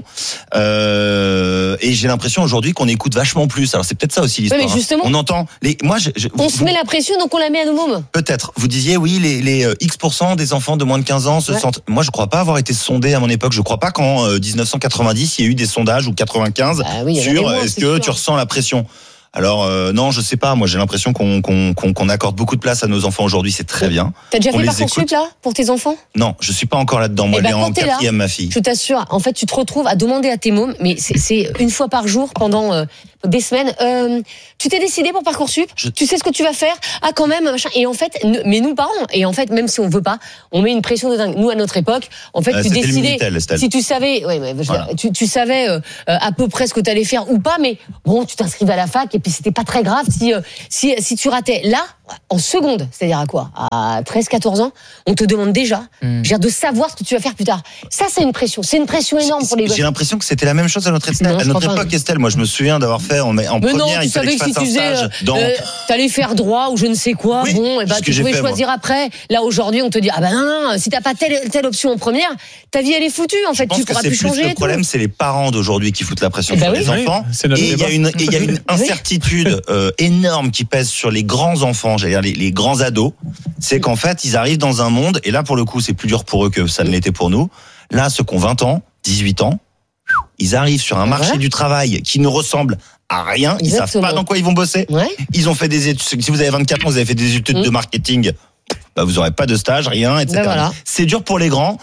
euh, et j'ai l'impression aujourd'hui qu'on écoute vachement plus. Alors c'est peut-être ça aussi l'histoire. Oui, mais justement, on entend les, moi, je, je, on vous, se met la pression donc on la met à nos mômes. Peut-être. Vous disiez oui, les, les X pour cent des enfants de moins de quinze ans se ouais. sentent. Moi je crois pas avoir été sondé à mon époque. Je crois pas qu'en euh, dix-neuf cent quatre-vingt-dix il y ait eu des sondages ou quatre-vingt-quinze bah oui, sur moins, est-ce que sûr. tu ressens la pression. Alors euh, non, je sais pas. Moi, j'ai l'impression qu'on qu'on qu'on, qu'on accorde beaucoup de place à nos enfants aujourd'hui. C'est très bien. T'as déjà on fait Parcoursup là pour tes enfants? Non, je suis pas encore là-dedans. Moi, elle est en quatrième, ma fille. Je t'assure. En fait, tu te retrouves à demander à tes mômes, mais c'est, c'est une fois par jour pendant euh, des semaines. Euh, tu t'es décidé pour Parcoursup? je... Tu sais ce que tu vas faire? Ah, quand même, machin. Et en fait, mais nous parents. Et en fait, même si on veut pas, on met une pression de dingue. Nous, à notre époque, en fait, euh, tu décidais. Minitel, si tu savais, ouais, ouais, voilà. tu, tu savais euh, à peu près ce que t'allais faire ou pas, mais bon, tu t'inscrivais à la fac et puis c'était pas très grave. Si, si, si tu ratais là, en seconde, c'est-à-dire à quoi? À treize quatorze ans, on te demande déjà mmh. dire, de savoir ce que tu vas faire plus tard. Ça, c'est une pression. C'est une pression énorme pour les gosses. J'ai l'impression que c'était la même chose à notre, non, à notre époque, pas. Estelle. Moi, je me souviens d'avoir fait en, en mais première, non, il fallait que je fasse un stage. Euh, dans... euh, t'allais faire droit ou je ne sais quoi. Oui, bon, et bah, tu pouvais fait, choisir moi. Après. Là, aujourd'hui, on te dit, ah ben non, non, si t'as pas telle, telle option en première, ta vie, elle est foutue. En fait, je tu pourras plus changer. Le problème, c'est les parents d'aujourd'hui qui foutent la pression eh sur ben les oui. enfants. Oui, et il y a une, il y a une incertitude euh, énorme qui pèse sur les grands enfants, j'allais dire les, les grands ados. C'est qu'en fait, ils arrivent dans un monde, et là, pour le coup, c'est plus dur pour eux que ça ne l'était pour nous. Là, ceux qui ont vingt ans, dix-huit ans, ils arrivent sur un marché voilà. du travail qui ne ressemble à rien. Ils Exactement. savent pas dans quoi ils vont bosser. Ouais. Ils ont fait des études. Si vous avez vingt-quatre ans, vous avez fait des études mmh. de marketing, bah, vous aurez pas de stage, rien, et cetera. Ben voilà. C'est dur pour les grands.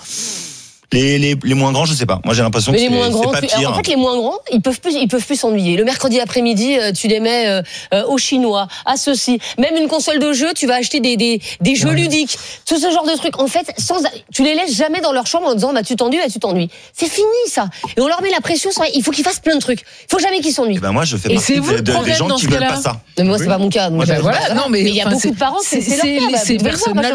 Les, les, les moins grands, je sais pas. Moi, j'ai l'impression mais que les c'est, moins grands, c'est pas pire. En fait, les moins grands, ils peuvent plus, ils peuvent plus s'ennuyer. Le mercredi après-midi, tu les mets euh, euh, aux Chinois, à ceci. Même une console de jeu, tu vas acheter des, des, des jeux ouais. ludiques. Tout ce genre de trucs. En fait, sans, tu les laisses jamais dans leur chambre en disant, bah, tu t'ennuies, bah, tu t'ennuies. C'est fini, ça. Et on leur met la pression sur, il faut qu'ils fassent plein de trucs. Il faut jamais qu'ils s'ennuient. Et ben, moi, je fais partie de, de, des gens qui veulent pas ça. Mais moi, c'est pas mon cas. Moi, ben voilà, non, mais il y a beaucoup de parents, c'est ces personnes-là.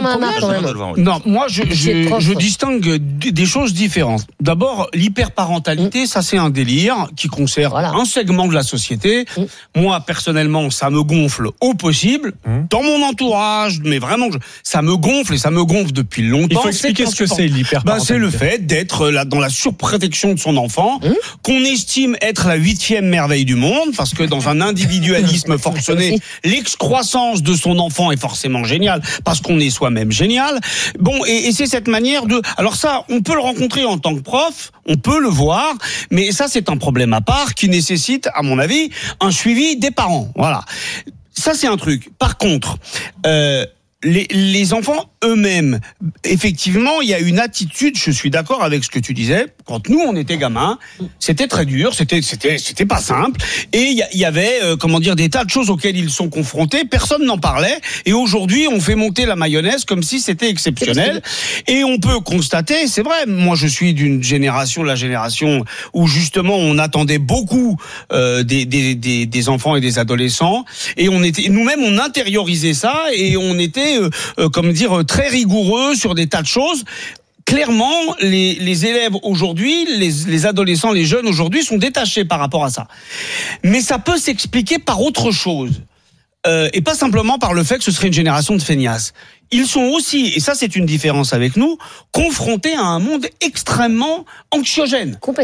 Non, moi, je, je, je distingue des choses différentes. D'abord, l'hyperparentalité, mmh. ça c'est un délire qui concerne voilà. un segment de la société. Mmh. Moi, personnellement, ça me gonfle au possible. Mmh. Dans mon entourage, mais vraiment, je, ça me gonfle et ça me gonfle depuis longtemps. Il faut expliquer ce que c'est l'hyperparentalité. Ben, c'est le fait d'être là dans la surprotection de son enfant, mmh. qu'on estime être la huitième merveille du monde, parce que dans un individualisme forcené, l'excroissance de son enfant est forcément géniale, parce qu'on est soi-même génial. Bon, et, et c'est cette manière de... Alors ça, on peut le rencontrer en tant que prof, on peut le voir, mais ça c'est un problème à part qui nécessite, à mon avis, un suivi des parents. Voilà. Ça c'est un truc. Par contre, euh, les, les enfants eux-mêmes, effectivement, il y a une attitude, je suis d'accord avec ce que tu disais, quand nous on était gamins, c'était très dur, c'était c'était c'était pas simple, et il y, y avait euh, comment dire des tas de choses auxquelles ils sont confrontés, personne n'en parlait, et aujourd'hui on fait monter la mayonnaise comme si c'était exceptionnel, et on peut constater, c'est vrai, moi je suis d'une génération, la génération où justement on attendait beaucoup euh, des, des des des enfants et des adolescents, et on était nous-mêmes on intériorisait ça, et on était euh, euh, comme dire très rigoureux sur des tas de choses. Clairement, les, les élèves aujourd'hui, les, les adolescents, les jeunes aujourd'hui sont détachés par rapport à ça. Mais ça peut s'expliquer par autre chose. Euh, et pas simplement par le fait que ce serait une génération de feignasses. Ils sont aussi, et ça c'est une différence avec nous, confrontés à un monde extrêmement anxiogène. Complètement.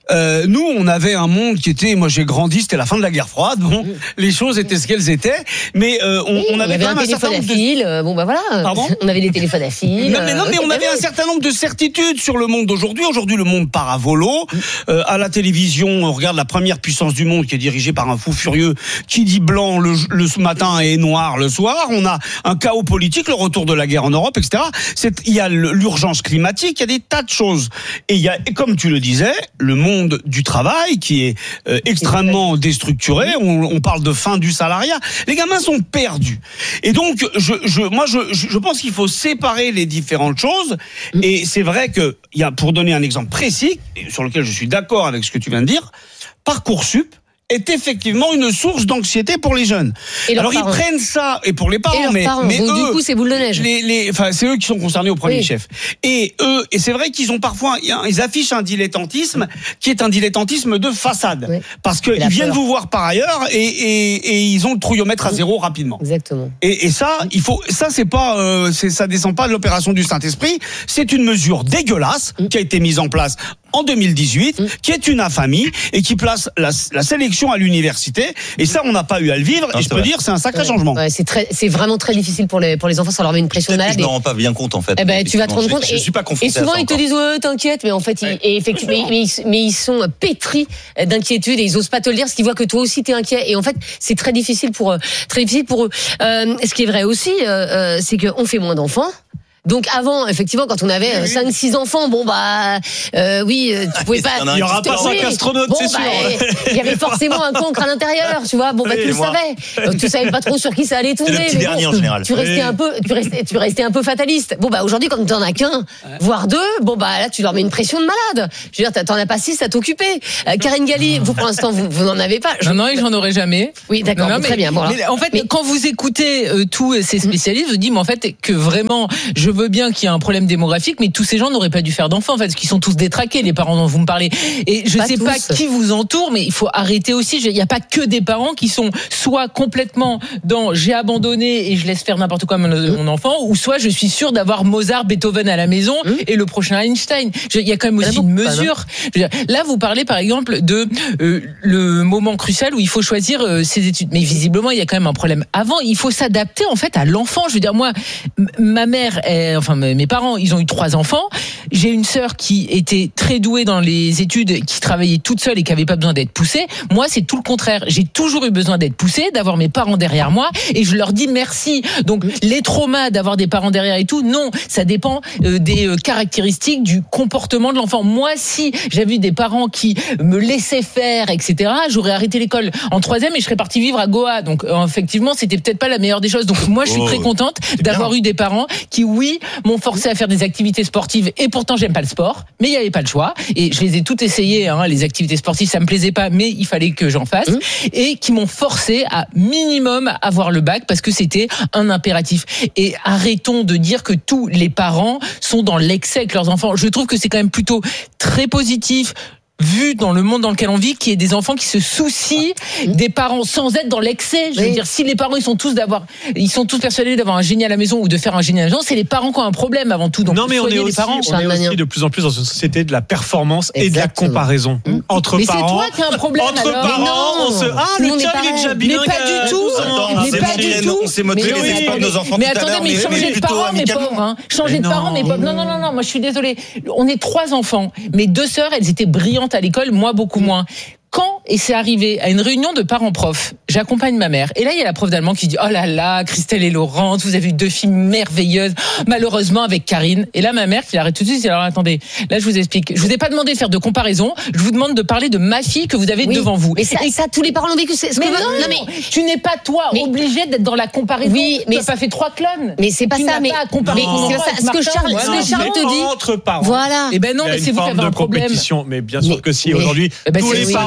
Euh, nous, on avait un monde qui était, moi j'ai grandi, c'était la fin de la guerre froide. Bon, mmh. les choses étaient ce qu'elles étaient, mais euh, on, oui, on avait on quand même un téléphone un certain à nombre fil. de... Euh, bon bah voilà. Pardon. On avait les téléphones à fil. Non mais non, mais euh, on avait un certain nombre de certitudes sur le monde d'aujourd'hui. Aujourd'hui, le monde part à volo. Euh, à la télévision, on regarde la première puissance du monde qui est dirigée par un fou furieux qui dit blanc le, le matin et noir le soir. On a un chaos politique, le retour de la guerre en Europe, et cetera. C'est, il y a l'urgence climatique, il y a des tas de choses. Et il y a, et comme tu le disais, le monde du travail qui est euh, extrêmement déstructuré. On, on parle de fin du salariat. Les gamins sont perdus. Et donc, je, je, moi, je, je pense qu'il faut séparer les différentes choses. Et c'est vrai que, il y a, pour donner un exemple précis, sur lequel je suis d'accord avec ce que tu viens de dire, Parcoursup est effectivement une source d'anxiété pour les jeunes. Alors parents. ils prennent ça, et pour les parents, et mais, parents. mais donc, eux, du coup c'est boule de neige. Les, les, enfin, c'est eux qui sont concernés au premier oui. chef. Et eux, et c'est vrai qu'ils ont parfois, ils affichent un dilettantisme qui est un dilettantisme de façade, oui. parce qu'ils viennent vous voir par ailleurs et, et, et ils ont le trouillomètre à zéro rapidement. Exactement. Et, et ça, il faut, ça c'est pas, euh, c'est, ça descend pas de l'opération du Saint-Esprit. C'est une mesure dégueulasse mmh. qui a été mise en place en deux mille dix-huit, mmh. qui est une infamie et qui place la, la sélection à l'université. Et ça, on n'a pas eu à le vivre. Non, et je peux vrai. dire, c'est un sacré ouais. changement. Ouais, c'est très, c'est vraiment très difficile pour les pour les enfants. Ça leur met une pression de malade. Je ne me rends pas bien compte en fait. Eh ben, tu vas te rendre compte. Je, je suis pas confronté. Et souvent, ils te disent ouais, t'inquiète, mais en fait, ouais. ils, et effectivement, mais, mais, ils, mais ils sont pétris d'inquiétude et ils osent pas te le dire, parce qu'ils voient que toi aussi t'es inquiet. Et en fait, c'est très difficile pour eux. Très difficile pour eux. Euh, ce qui est vrai aussi, euh, c'est qu'on fait moins d'enfants. Donc avant, effectivement, quand on avait oui, cinq six enfants, bon bah euh, oui, tu pouvais pas. Il y aura pas cinq astronautes, bon, c'est bah, sûr. Il y avait forcément un cancre à l'intérieur, tu vois. Bon bah oui, tu le savais. Donc, tu savais pas trop sur qui ça allait tomber. C'est le petit mais dernier bon, en général. Tu restais oui. un peu, tu restais, tu restais un peu fataliste. Bon bah aujourd'hui, comme t'en as qu'un, ouais. voire deux, bon bah là tu leur mets une pression de malade. Je veux dire, t'en as pas six, ça t'occupait. Euh, Karine Galli, vous pour l'instant vous, vous n'en avez pas. Je... Non non, et j'en aurai jamais. Oui d'accord, non, non, mais, très bien. Bon, mais en fait, mais... quand vous écoutez euh, tous ces spécialistes, vous dites mais en fait que vraiment, je veux bien qu'il y ait un problème démographique, mais tous ces gens n'auraient pas dû faire d'enfants en fait, parce qu'ils sont tous détraqués, les parents dont vous me parlez. Et je pas sais tous. pas qui vous entoure, mais il faut arrêter aussi. Il n'y a pas que des parents qui sont soit complètement dans j'ai abandonné et je laisse faire n'importe quoi à mon, mmh. mon enfant, ou soit je suis sûr d'avoir Mozart, Beethoven à la maison mmh. et le prochain Einstein. Il y a quand même aussi une mesure. Je veux dire, là, vous parlez par exemple de euh, le moment crucial où il faut choisir euh, ses études, mais visiblement il y a quand même un problème avant. Il faut s'adapter en fait à l'enfant. Je veux dire, moi, m- ma mère, est, enfin mes parents, ils ont eu trois enfants. J'ai une sœur qui était très douée dans les études, qui travaillait toute seule et qui avait pas besoin d'être poussée. Moi, c'est tout le contraire. J'ai toujours eu besoin d'être poussée, d'avoir mes parents derrière moi, et je leur dis merci. Donc, les traumas d'avoir des parents derrière et tout, non, ça dépend euh, des euh, caractéristiques du comportement de l'enfant. Moi, si j'avais eu des parents qui me laissaient faire, et cetera, j'aurais arrêté l'école en troisième et je serais partie vivre à Goa. Donc, euh, effectivement, c'était peut-être pas la meilleure des choses. Donc, moi, je suis oh, très contente d'avoir bien. eu des parents qui, oui, m'ont forcé à faire des activités sportives, et pourtant j'aime pas le sport, mais il y avait pas le choix, et je les ai toutes essayées, hein, les activités sportives, ça me plaisait pas, mais il fallait que j'en fasse, mmh. et qui m'ont forcé à minimum avoir le bac, parce que c'était un impératif. Et arrêtons de dire que tous les parents sont dans l'excès avec leurs enfants. Je trouve que c'est quand même plutôt très positif, vu dans le monde dans lequel on vit, qu'il y ait des enfants qui se soucient des parents sans être dans l'excès. Je veux oui. dire, si les parents ils sont tous d'avoir, ils sont tous persuadés d'avoir un génie à la maison ou de faire un génie à la maison, c'est les parents qui ont un problème avant tout. Donc non, mais on est, aussi, parents, on est aussi de plus en plus dans une société de la performance Exactement. et de la comparaison mmh. entre mais parents. Mais c'est toi qui as un problème. Entre alors. parents, non, on se ah le tien il est déjà bilingue. Mais pas du tout. Mais pas du tout. On s'est motivé les espoirs de nos enfants. Mais attendez, mais changer de parents, mes pauvres. Changer de parents, mes pauvres. Non, non, non, non. Moi, je suis désolée. On est trois enfants. Mes deux sœurs, elles étaient brillantes à l'école. Moi, beaucoup beaucoup moins. Quand, et c'est arrivé à une réunion de parents-profs, j'accompagne ma mère, et là il y a la prof d'allemand qui dit « Oh là là, Christelle et Laurent, vous avez eu deux filles merveilleuses, malheureusement avec Karine. » Et là ma mère qui l'arrête tout de suite, alors attendez, là je vous explique, je vous ai pas demandé de faire de comparaison, je vous demande de parler de ma fille que vous avez oui, devant vous. Mais ça, et ça, tous les parents l'ont vécu. C'est ce mais que non, veut... non, mais tu n'es pas toi mais... obligé d'être dans la comparaison. Oui, mais tu n'as pas fait trois clones. Mais c'est pas tu ça, mais, pas mais c'est ça, ce que Charles, ouais, ce que Charles te dit. Entre parents. Voilà. Et ben non, mais c'est vous qui avez un problème. Mais bien sûr que si aujourd'hui tous les parents d'une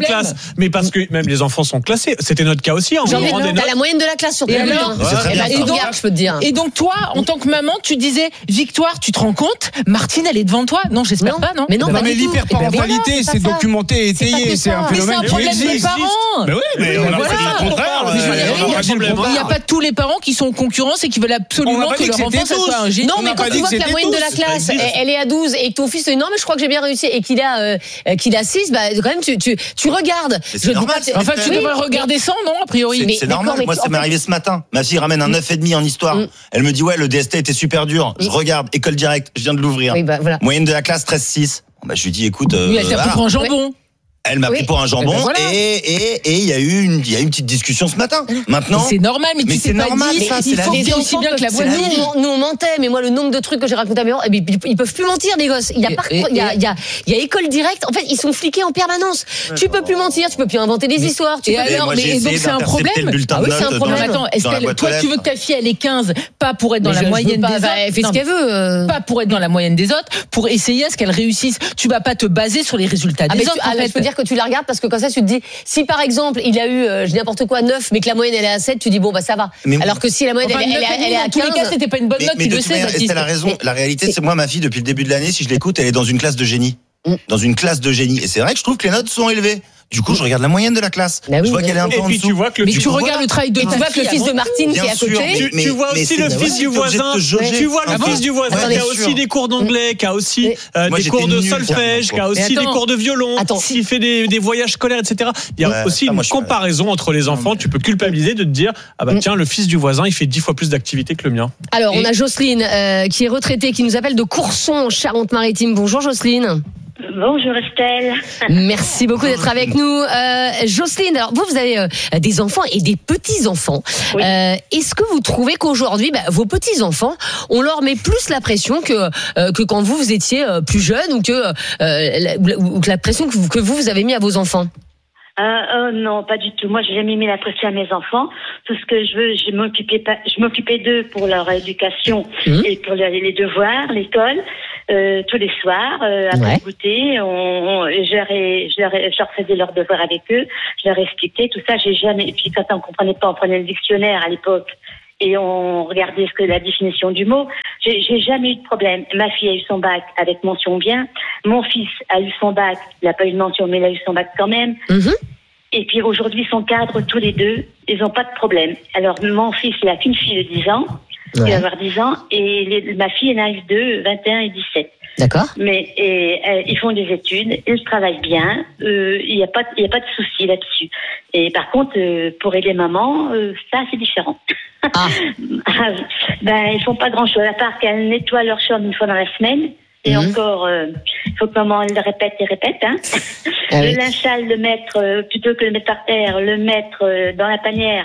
classe. Mais parce que même les enfants sont classés. C'était notre cas aussi. Hein. Genre, On prend des t'as notes. la moyenne de la classe sur Et tes notes. alors hein. C'est très Eh bien, ben, ça. et donc, je peux te dire. Et donc toi, en tant que maman, tu disais Victoire, tu te rends compte Martine, elle est devant toi. Non, j'espère Non. pas, non. Mais non, Non, pas mais du tout. l'hyperparentalité, Eh ben voilà, c'est c'est pas ça. documenté et C'est pas étayé. que C'est ça. un Mais c'est phénomène un qui problème des existe. parents. Mais oui, mais on a Voilà. pas dit le contraire. Mais euh, je veux dire, on a pas dit le Il n'y a contraire. pas tous les parents qui sont en concurrence et qui veulent On absolument n'a pas que dit leur que enfant c'était ça tous. soit un génie. Non, On mais n'a quand pas tu dit vois que que la c'était moyenne de la tous, ça classe, existe. elle elle est à douze et que ton fils te dit non, mais je crois que j'ai bien réussi et qu'il a, euh, qu'il a six, bah, quand même, tu, tu, tu regardes. Mais c'est Je dis normal, pas que c'est- Enfin, tu Oui, devrais regarder sans, non, a priori. C'est, Mais c'est d'accord, normal. mais Moi, tu- ça en m'est fait- arrivé ce matin. Ma fille ramène un neuf virgule cinq en histoire. Mm. Elle me dit, ouais, le D S T était super dur. Je regarde, école directe, je viens de l'ouvrir. Oui, bah, voilà. Moyenne de la classe, treize virgule six. Bon, bah, je lui dis, écoute, euh, Oui, elle t'a pris voilà. pour un jambon. Elle m'a Oui. pris pour un jambon Eh ben voilà. et et et il y a eu une il y a eu une petite discussion ce matin. Maintenant, C'est normal, mais, Mais tu c'est t'es pas normal, dit. ça, c'est Il la faut vie. que tu aussi bien que la C'est voix. la Nous, vie. on, nous, on mentait, mais moi, le nombre de trucs que j'ai raconté à mes parents, eh ben, ils, ils peuvent plus mentir, les gosses. Il y a, Et- par- et- il y a, il y a, il y a école directe. En fait, ils sont fliqués en permanence. Tu peux plus mentir, tu peux plus inventer des histoires. Tu Et peux plus- alors, moi, mais j'ai et donc essayé c'est un d'intercepter problème. le bulletin Ah oui, de c'est un notes problème. dans- Attends, dans la Estelle, boîte toi, aux tu veux lettres. que ta fille elle ait quinze, pas pour être dans Mais la je- je moyenne veux pas, des bah, autres. elle fait ce Non, qu'elle veut. euh. Pas pour être dans la moyenne des autres, pour essayer à ce qu'elle réussisse. Tu vas pas te baser sur les résultats Ah, des mais tu- autres. ah, en là, fait. je peux dire que tu la regardes parce que comme ça, tu te dis, si par exemple, il a eu, euh, je dis n'importe quoi, neuf, mais que la moyenne, elle est à sept, tu dis, bon, bah, ça va. Mais- Alors que si la moyenne, Enfin, elle, elle, neuf et elle, demi, est à dans tous les cas, quinze. c'était pas une bonne Mais, note, mais tu de le toute sais, manière, Baptiste. Estelle a raison. Mais- La réalité, c'est- c'est moi, ma fille, depuis le début de l'année, si je l'écoute, elle est dans une classe de génie. Mm. Dans une classe de génie. Et c'est vrai que je trouve que les notes sont élevées. Du coup, je regarde la moyenne de la classe. Bah oui, je vois mais- qu'elle est un peu Et en puis dessous. tu vois que le Mais fils- tu regardes le travail de Et ta tu vois que le fille fils de avant. Martine qui Bien est à sûr, côté. Tu, mais- tu vois mais aussi c'est- le mais fils ouais, du t'es obligé de voisin. te jauger. Tu vois le Ah bon fils du voisin Ouais, qui a bien aussi sûr. des cours d'anglais, qui a aussi Mais- euh, Moi, des j'étais cours de nul, solfège, qui a Mais aussi des attends. cours de violon, Attends. qui fait des, des voyages scolaires, et cetera. Il y a Ouais, aussi ça, une moi, je suis comparaison entre les enfants. Tu peux culpabiliser de te dire, ah bah Mm. tiens, le fils du voisin, il fait dix fois plus d'activités que le mien. Alors, on Et- a Jocelyne, euh, qui est retraitée, qui nous appelle de Courson, en Charente-Maritime. Bonjour, Jocelyne. Bonjour Estelle. Merci beaucoup d'être avec nous. Euh, Jocelyne, alors vous, vous avez euh, des enfants et des petits-enfants. Oui. Euh, est-ce que vous trouvez qu'aujourd'hui, bah, vos petits-enfants, on leur met plus la pression que, euh, que quand vous, vous étiez euh, plus jeune ou que, euh, la, ou que la pression que vous, que vous, vous avez mis à vos enfants? Euh, oh non, pas du tout. Moi, j'ai jamais mis la pression à mes enfants. Tout ce que je veux, je m'occupais pas, je m'occupais d'eux pour leur éducation Mmh. et pour les, les devoirs, l'école, euh, tous les soirs, euh, après Ouais. le goûter, on, on, je, leur ai- je, leur ai- je leur faisais leurs devoirs avec eux, je leur expliquais tout ça. J'ai jamais. Et puis quand on comprenait pas, on prenait le dictionnaire à l'époque et on regardait ce que la définition du mot. J'ai, j'ai jamais eu de problème. Ma fille a eu son bac avec mention bien. Mon fils a eu son bac, il n'a pas eu de mention, mais il a eu son bac quand même. Mhm. Et puis aujourd'hui, ils sont cadres tous les deux, ils n'ont pas de problème. Alors mon fils, il a qu'une fille de dix ans, il Ouais. va avoir dix ans, et les- ma fille, elle en a eu deux, vingt et un et dix-sept. D'accord. Mais et, euh, ils font des études, ils travaillent bien, euh, il n'y a pas, il y a pas de souci là-dessus. Et par contre, euh, pour aider maman, euh, ça c'est différent. Ah. Ah, ben ils font pas grand-chose à part qu'elles nettoient leur chambre une fois dans la semaine. Et Mhm. encore, euh, il faut que maman elle le répète et répète. Hein. Ah le oui. linge sale, le mettre euh, plutôt que le mettre par terre, le mettre euh, dans la panière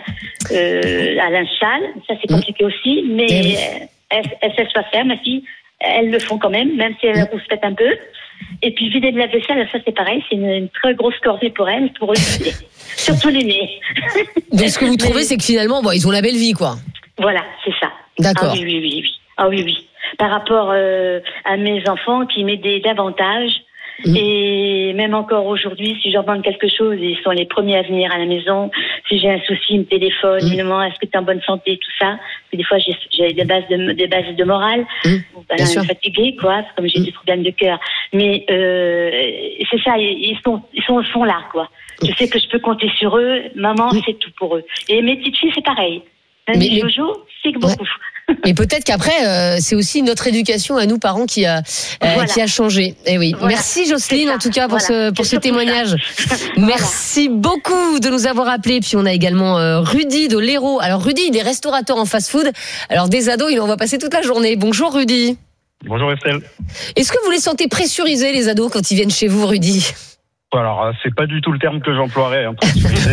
euh, à linge sale. Ça c'est compliqué aussi, mais Eh oui. euh, elle, elle sait pas faire, ma fille. Elles le font quand même, même si elles rouspètent un peu. Et puis vider de la vaisselle, ça c'est pareil, c'est une, une très grosse corvée pour elles, pour eux, surtout l'aîné. Donc, ce que vous trouvez, c'est que finalement, bon, ils ont la belle vie, quoi. Voilà, c'est ça. D'accord. Ah oui, oui, oui, oui. Ah oui, oui. Par rapport euh, à mes enfants qui m'aidaient davantage. Mmh. Et même encore aujourd'hui, si je leur demande quelque chose, ils sont les premiers à venir à la maison. Si j'ai un souci, ils me téléphonent, ils me demandent est-ce que tu es en bonne santé, tout ça. Et des fois, j'ai, j'ai des bases de, des bases de morale. Mmh. Ben, Bien sûr. fatiguée, quoi, comme j'ai des problèmes de cœur. Mais euh, c'est ça, ils sont, ils sont, ils sont là, quoi. Je sais que je peux compter sur eux. Maman, c'est tout pour eux. Et mes petites filles, c'est pareil. Même Mais- mais- Jojo, c'est que beaucoup. Mais peut-être qu'après, euh, c'est aussi notre éducation à nous parents qui a, euh, Voilà. qui a changé. Eh oui. Voilà. Merci Jocelyne, C'est ça. en tout cas, pour Voilà. ce, pour C'est ce surtout témoignage. ça. Merci beaucoup de nous avoir appelés. Puis on a également euh, Rudy de l'Hérault. Alors Rudy, il est restaurateur en fast-food. Alors des ados, il en va passer toute la journée. Bonjour Rudy. Bonjour Estelle. Est-ce que vous les sentez pressurisés, les ados, quand ils viennent chez vous, Rudy? Alors, euh, c'est pas du tout le terme que j'emploierais. Hein, pressurisé.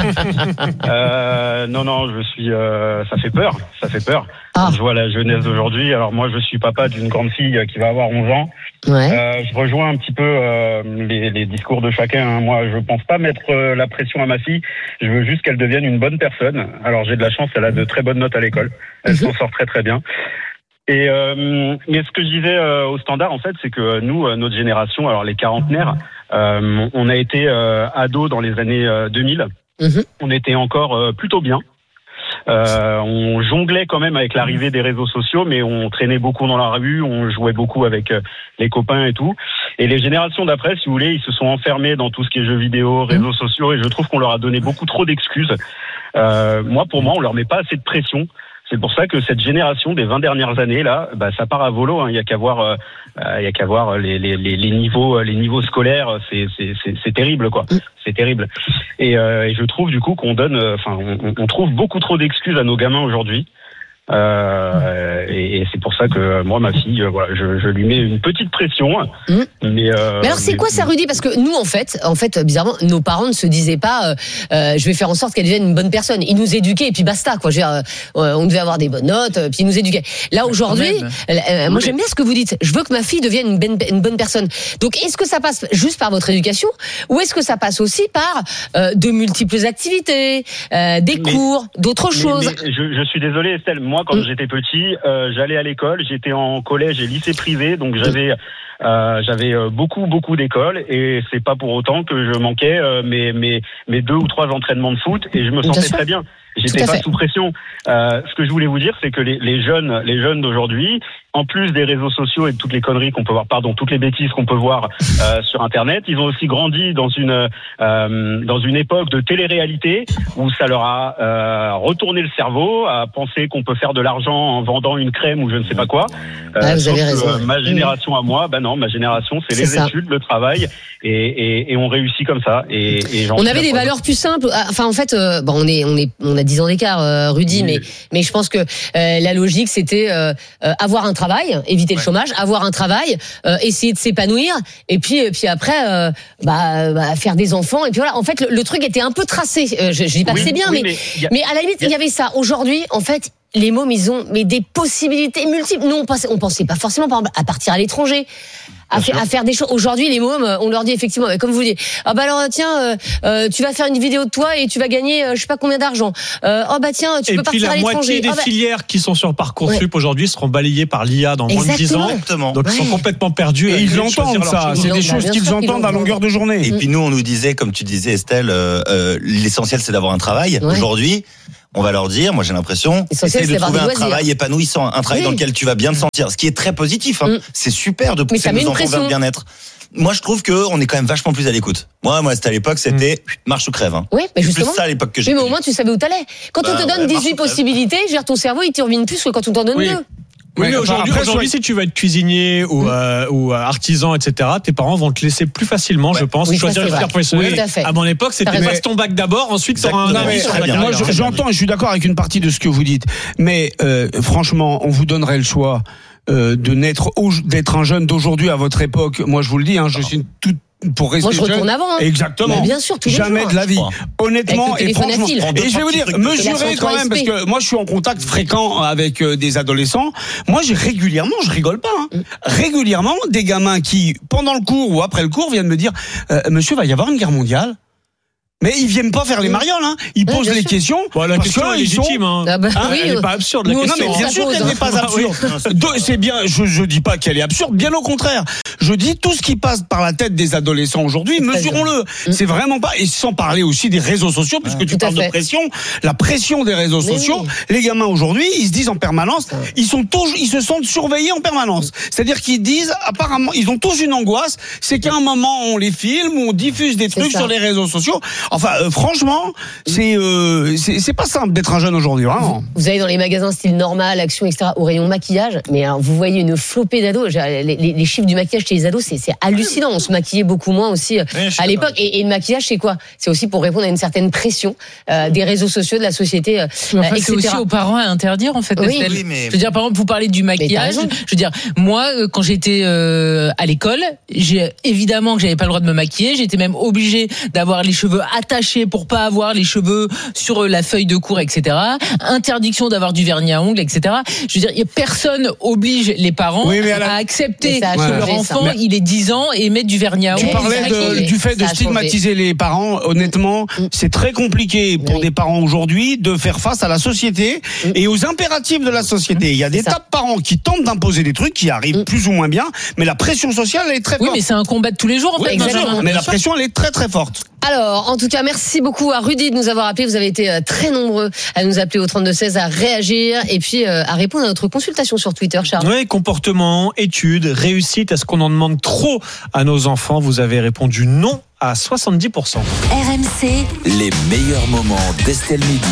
euh, non, non, je suis. Euh, ça fait peur. Ça fait peur. Ah. Je vois la jeunesse d'aujourd'hui. Alors moi, je suis papa d'une grande fille qui va avoir onze ans. Ouais. Euh, je rejoins un petit peu euh, les, les discours de chacun. Hein. Moi, je pense pas mettre euh, la pression à ma fille. Je veux juste qu'elle devienne une bonne personne. Alors, j'ai de la chance. Elle a de très bonnes notes à l'école. Elle Mhm. s'en sort très très bien. Et euh, mais ce que je disais euh, au standard, en fait, c'est que nous, euh, notre génération, alors les quarantenaires, euh, on a été euh, ados dans les années euh, deux mille. Mm-hmm. On était encore euh, plutôt bien. Euh, on jonglait quand même avec l'arrivée des réseaux sociaux, mais on traînait beaucoup dans la rue, on jouait beaucoup avec euh, les copains et tout. Et les générations d'après, si vous voulez, ils se sont enfermés dans tout ce qui est jeux vidéo, réseaux sociaux, et je trouve qu'on leur a donné beaucoup trop d'excuses. Euh, moi, pour moi, on leur met pas assez de pression. C'est pour ça que cette génération des vingt dernières années là, bah ça part à volo. Hein. Il y a qu'à voir, euh, il y a qu'à voir les, les, les, les niveaux, les niveaux scolaires. C'est, c'est, c'est, c'est terrible quoi. C'est terrible. Et, euh, et je trouve du coup qu'on donne, enfin, on, on trouve beaucoup trop d'excuses à nos gamins aujourd'hui. Euh, et, et c'est pour ça que moi, ma fille, euh, voilà, je, je lui mets une petite pression. Mmh. Mais, euh, mais alors, c'est mais, quoi ça, Rudy? Parce que nous, en fait, en fait, bizarrement, nos parents ne se disaient pas, euh, euh, je vais faire en sorte qu'elle devienne une bonne personne. Ils nous éduquaient et puis basta, quoi. Je veux dire, euh, on devait avoir des bonnes notes, euh, puis ils nous éduquaient. Là, aujourd'hui, euh, moi, j'aime bien ce que vous dites. Je veux que ma fille devienne une, ben, une bonne personne. Donc, est-ce que ça passe juste par votre éducation, ou est-ce que ça passe aussi par euh, de multiples activités, euh, des mais, cours, d'autres mais, choses? Mais je, je suis désolé, Estelle. Moi, quand mmh. j'étais petit, euh, j'allais à l'école, j'étais en collège et lycée privé, donc j'avais euh, j'avais beaucoup beaucoup d'écoles, et c'est pas pour autant que je manquais euh, mes mes mes deux ou trois entraînements de foot, et je me sentais très bien. J'étais pas sous pression. Euh, ce que je voulais vous dire, c'est que les, les jeunes, les jeunes d'aujourd'hui, en plus des réseaux sociaux et de toutes les conneries qu'on peut voir, pardon, toutes les bêtises qu'on peut voir euh, sur Internet, ils ont aussi grandi dans une euh, dans une époque de télé-réalité où ça leur a euh, retourné le cerveau à penser qu'on peut faire de l'argent en vendant une crème ou je ne sais pas quoi. Euh, ah, vous avez raison. Que, euh, ma génération mmh. à moi, ben non, ma génération, c'est, c'est les ça. études, le travail, et, et, et on réussit comme ça. Et, et on avait des valeurs plus simples. Enfin, en fait, euh, bon, on est on est on a dix ans d'écart, euh, Rudy, oui. mais mais je pense que euh, la logique c'était euh, euh, avoir un travail, éviter ouais. le chômage, avoir un travail, euh, essayer de s'épanouir, et puis et puis après euh, bah, bah faire des enfants, et puis voilà. En fait, le, le truc était un peu tracé. Euh, je, je dis pas oui, que c'est bien, oui, mais mais, a... mais à la limite il y avait ça. Aujourd'hui, en fait, les mômes, ils ont mais des possibilités multiples. Nous, on pensait, on pensait pas forcément par exemple, à partir à l'étranger. À, fait, à faire des choses. Aujourd'hui, les mômes, on leur dit effectivement, comme vous dites, ah bah alors tiens, euh, euh, tu vas faire une vidéo de toi et tu vas gagner, euh, je sais pas combien d'argent. Euh, oh bah tiens, tu et peux partir à l'étranger. Et puis la moitié des oh bah... filières qui sont sur Parcoursup ouais. aujourd'hui seront balayées par l'I A dans Exactement. moins de dix ans. Exactement. Donc ouais. ils sont complètement perdus. Et ils l'entendent ça. C'est des choses qu'ils entendent à longueur de journée. Et puis nous, on nous disait, comme tu disais, Estelle, euh, euh, l'essentiel c'est d'avoir un travail. Ouais. Aujourd'hui, on va leur dire, moi j'ai l'impression, essaye de trouver un travail épanouissant, un travail oui. dans lequel tu vas bien te sentir, ce qui est très positif. Hein. Mm. C'est super de pousser nos enfants vers le bien-être. Moi, je trouve que on est quand même vachement plus à l'écoute. Moi, moi, c'était à l'époque, c'était mmh. marche ou crève. Hein. Oui, mais justement. C'est ça à l'époque que j'ai. Oui, mais au moins, tu savais où t'allais. Quand bah, on te donne ouais, dix-huit possibilités, je veux dire, ton cerveau, il te revient plus que quand on t'en donne oui. deux. Oui, mais aujourd'hui, après, aujourd'hui soit... si tu vas être cuisinier ou, mmh. euh, ou artisan, et cetera, tes parents vont te laisser plus facilement, ouais. je pense, oui, choisir une filière professionnelle. Oui, à mon époque, c'était passe ton bac d'abord, ensuite tu auras un avis sur la Moi, j'entends et je suis d'accord avec une partie de ce que vous dites. Mais euh, franchement, on vous donnerait le choix euh, de naître, d'être un jeune d'aujourd'hui à votre époque. Moi, je vous le dis, hein, je suis une toute pour rester Moi, je retourne jeune. avant. Hein. Exactement. Mais bien sûr, tous les Jamais jours, de la vie. Honnêtement et franchement. Et je vais vous dire, mesurez quand même, parce que moi, je suis en contact fréquent avec euh, des adolescents. Moi, j'ai régulièrement, je rigole pas, hein, mm. régulièrement des gamins qui, pendant le cours ou après le cours, viennent me dire, euh, monsieur, va y avoir une guerre mondiale. Mais ils viennent pas faire les marioles, hein. Ils oui, posent les sûr. questions. Bon, la question est légitime, sont... hein. Ah bah, hein oui, elle n'est pas absurde, la non, question. Non, mais bien sûr qu'elle n'est pas absurde. C'est bien, je, je dis pas qu'elle est absurde, bien au contraire. Je dis tout ce qui passe par la tête des adolescents aujourd'hui, mesurons-le. Mmh. C'est vraiment pas, et sans parler aussi des réseaux sociaux, puisque ouais, tu parles de pression, la pression des réseaux mais sociaux. Oui. Les gamins aujourd'hui, ils se disent en permanence, ouais. ils sont tous, ils se sentent surveillés en permanence. C'est-à-dire qu'ils disent, apparemment, ils ont tous une angoisse, c'est qu'à un moment, on les filme, on diffuse des trucs sur les réseaux sociaux. Enfin, euh, franchement, c'est, euh, c'est, c'est pas simple d'être un jeune aujourd'hui, vraiment. Vous, vous allez dans les magasins style normal, Action, et cetera, au rayon maquillage, mais alors, vous voyez une flopée d'ados. Les, les, les chiffres du maquillage chez les ados, c'est, c'est hallucinant. On se maquillait beaucoup moins aussi oui, à l'époque. Et, et le maquillage, c'est quoi? C'est aussi pour répondre à une certaine pression euh, des réseaux sociaux, de la société, euh, enfin, et cetera. C'est aussi aux parents à interdire, en fait. Oui, oui, mais... Je veux dire, par exemple, vous parlez du maquillage. Je veux dire, moi, quand j'étais euh, à l'école, j'ai évidemment que j'avais pas le droit de me maquiller. J'étais même obligée d'avoir les cheveux attachés pour pas avoir les cheveux sur la feuille de cour, et cetera. Interdiction d'avoir du vernis à ongles, et cetera. Je veux dire, y a personne oblige les parents oui, à, la... à accepter que ouais. leur enfant, mais... il ait dix ans et mettre du vernis à ongles. Tu parlais de, du fait de stigmatiser les parents. Honnêtement, mm. c'est très compliqué pour oui. des parents aujourd'hui de faire face à la société mm. et aux impératifs de la société. Il y a des tas de parents qui tentent d'imposer des trucs qui arrivent mm. plus ou moins bien, mais la pression sociale elle est très oui, forte. Oui, mais c'est un combat de tous les jours en oui, fait. Exactement. Mais la pression elle est très très forte. Alors, en tout cas, merci beaucoup à Rudy de nous avoir appelé. Vous avez été très nombreux à nous appeler au trente-deux seize, à réagir et puis euh, à répondre à notre consultation sur Twitter, Charles. Oui, comportement, études, réussite. Est-ce qu'on en demande trop à nos enfants? Vous avez répondu non à soixante-dix pour cent. R M C, les meilleurs moments d'Estelle Midi.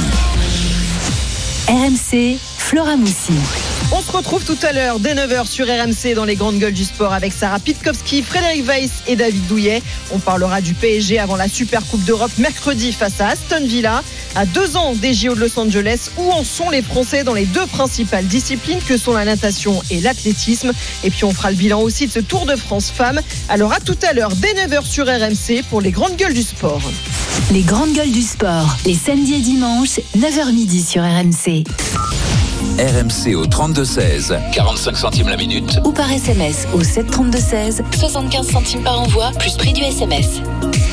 R M C, Flora Moussi. On se retrouve tout à l'heure dès neuf heures sur R M C dans les grandes gueules du sport avec Sarah Pitkowski, Frédéric Weiss et David Douillet. On parlera du P S G avant la Super Coupe d'Europe mercredi face à Aston Villa. À deux ans des J O de Los Angeles, où en sont les Français dans les deux principales disciplines que sont la natation et l'athlétisme? Et puis on fera le bilan aussi de ce Tour de France femmes. Alors à tout à l'heure dès neuf heures sur R M C pour les grandes gueules du sport. Les grandes gueules du sport, les samedis et dimanches, neuf heures midi sur R M C. R M C au trente-deux seize, quarante-cinq centimes la minute. Ou par S M S au sept trente-deux seize, soixante-quinze centimes par envoi, plus prix du S M S.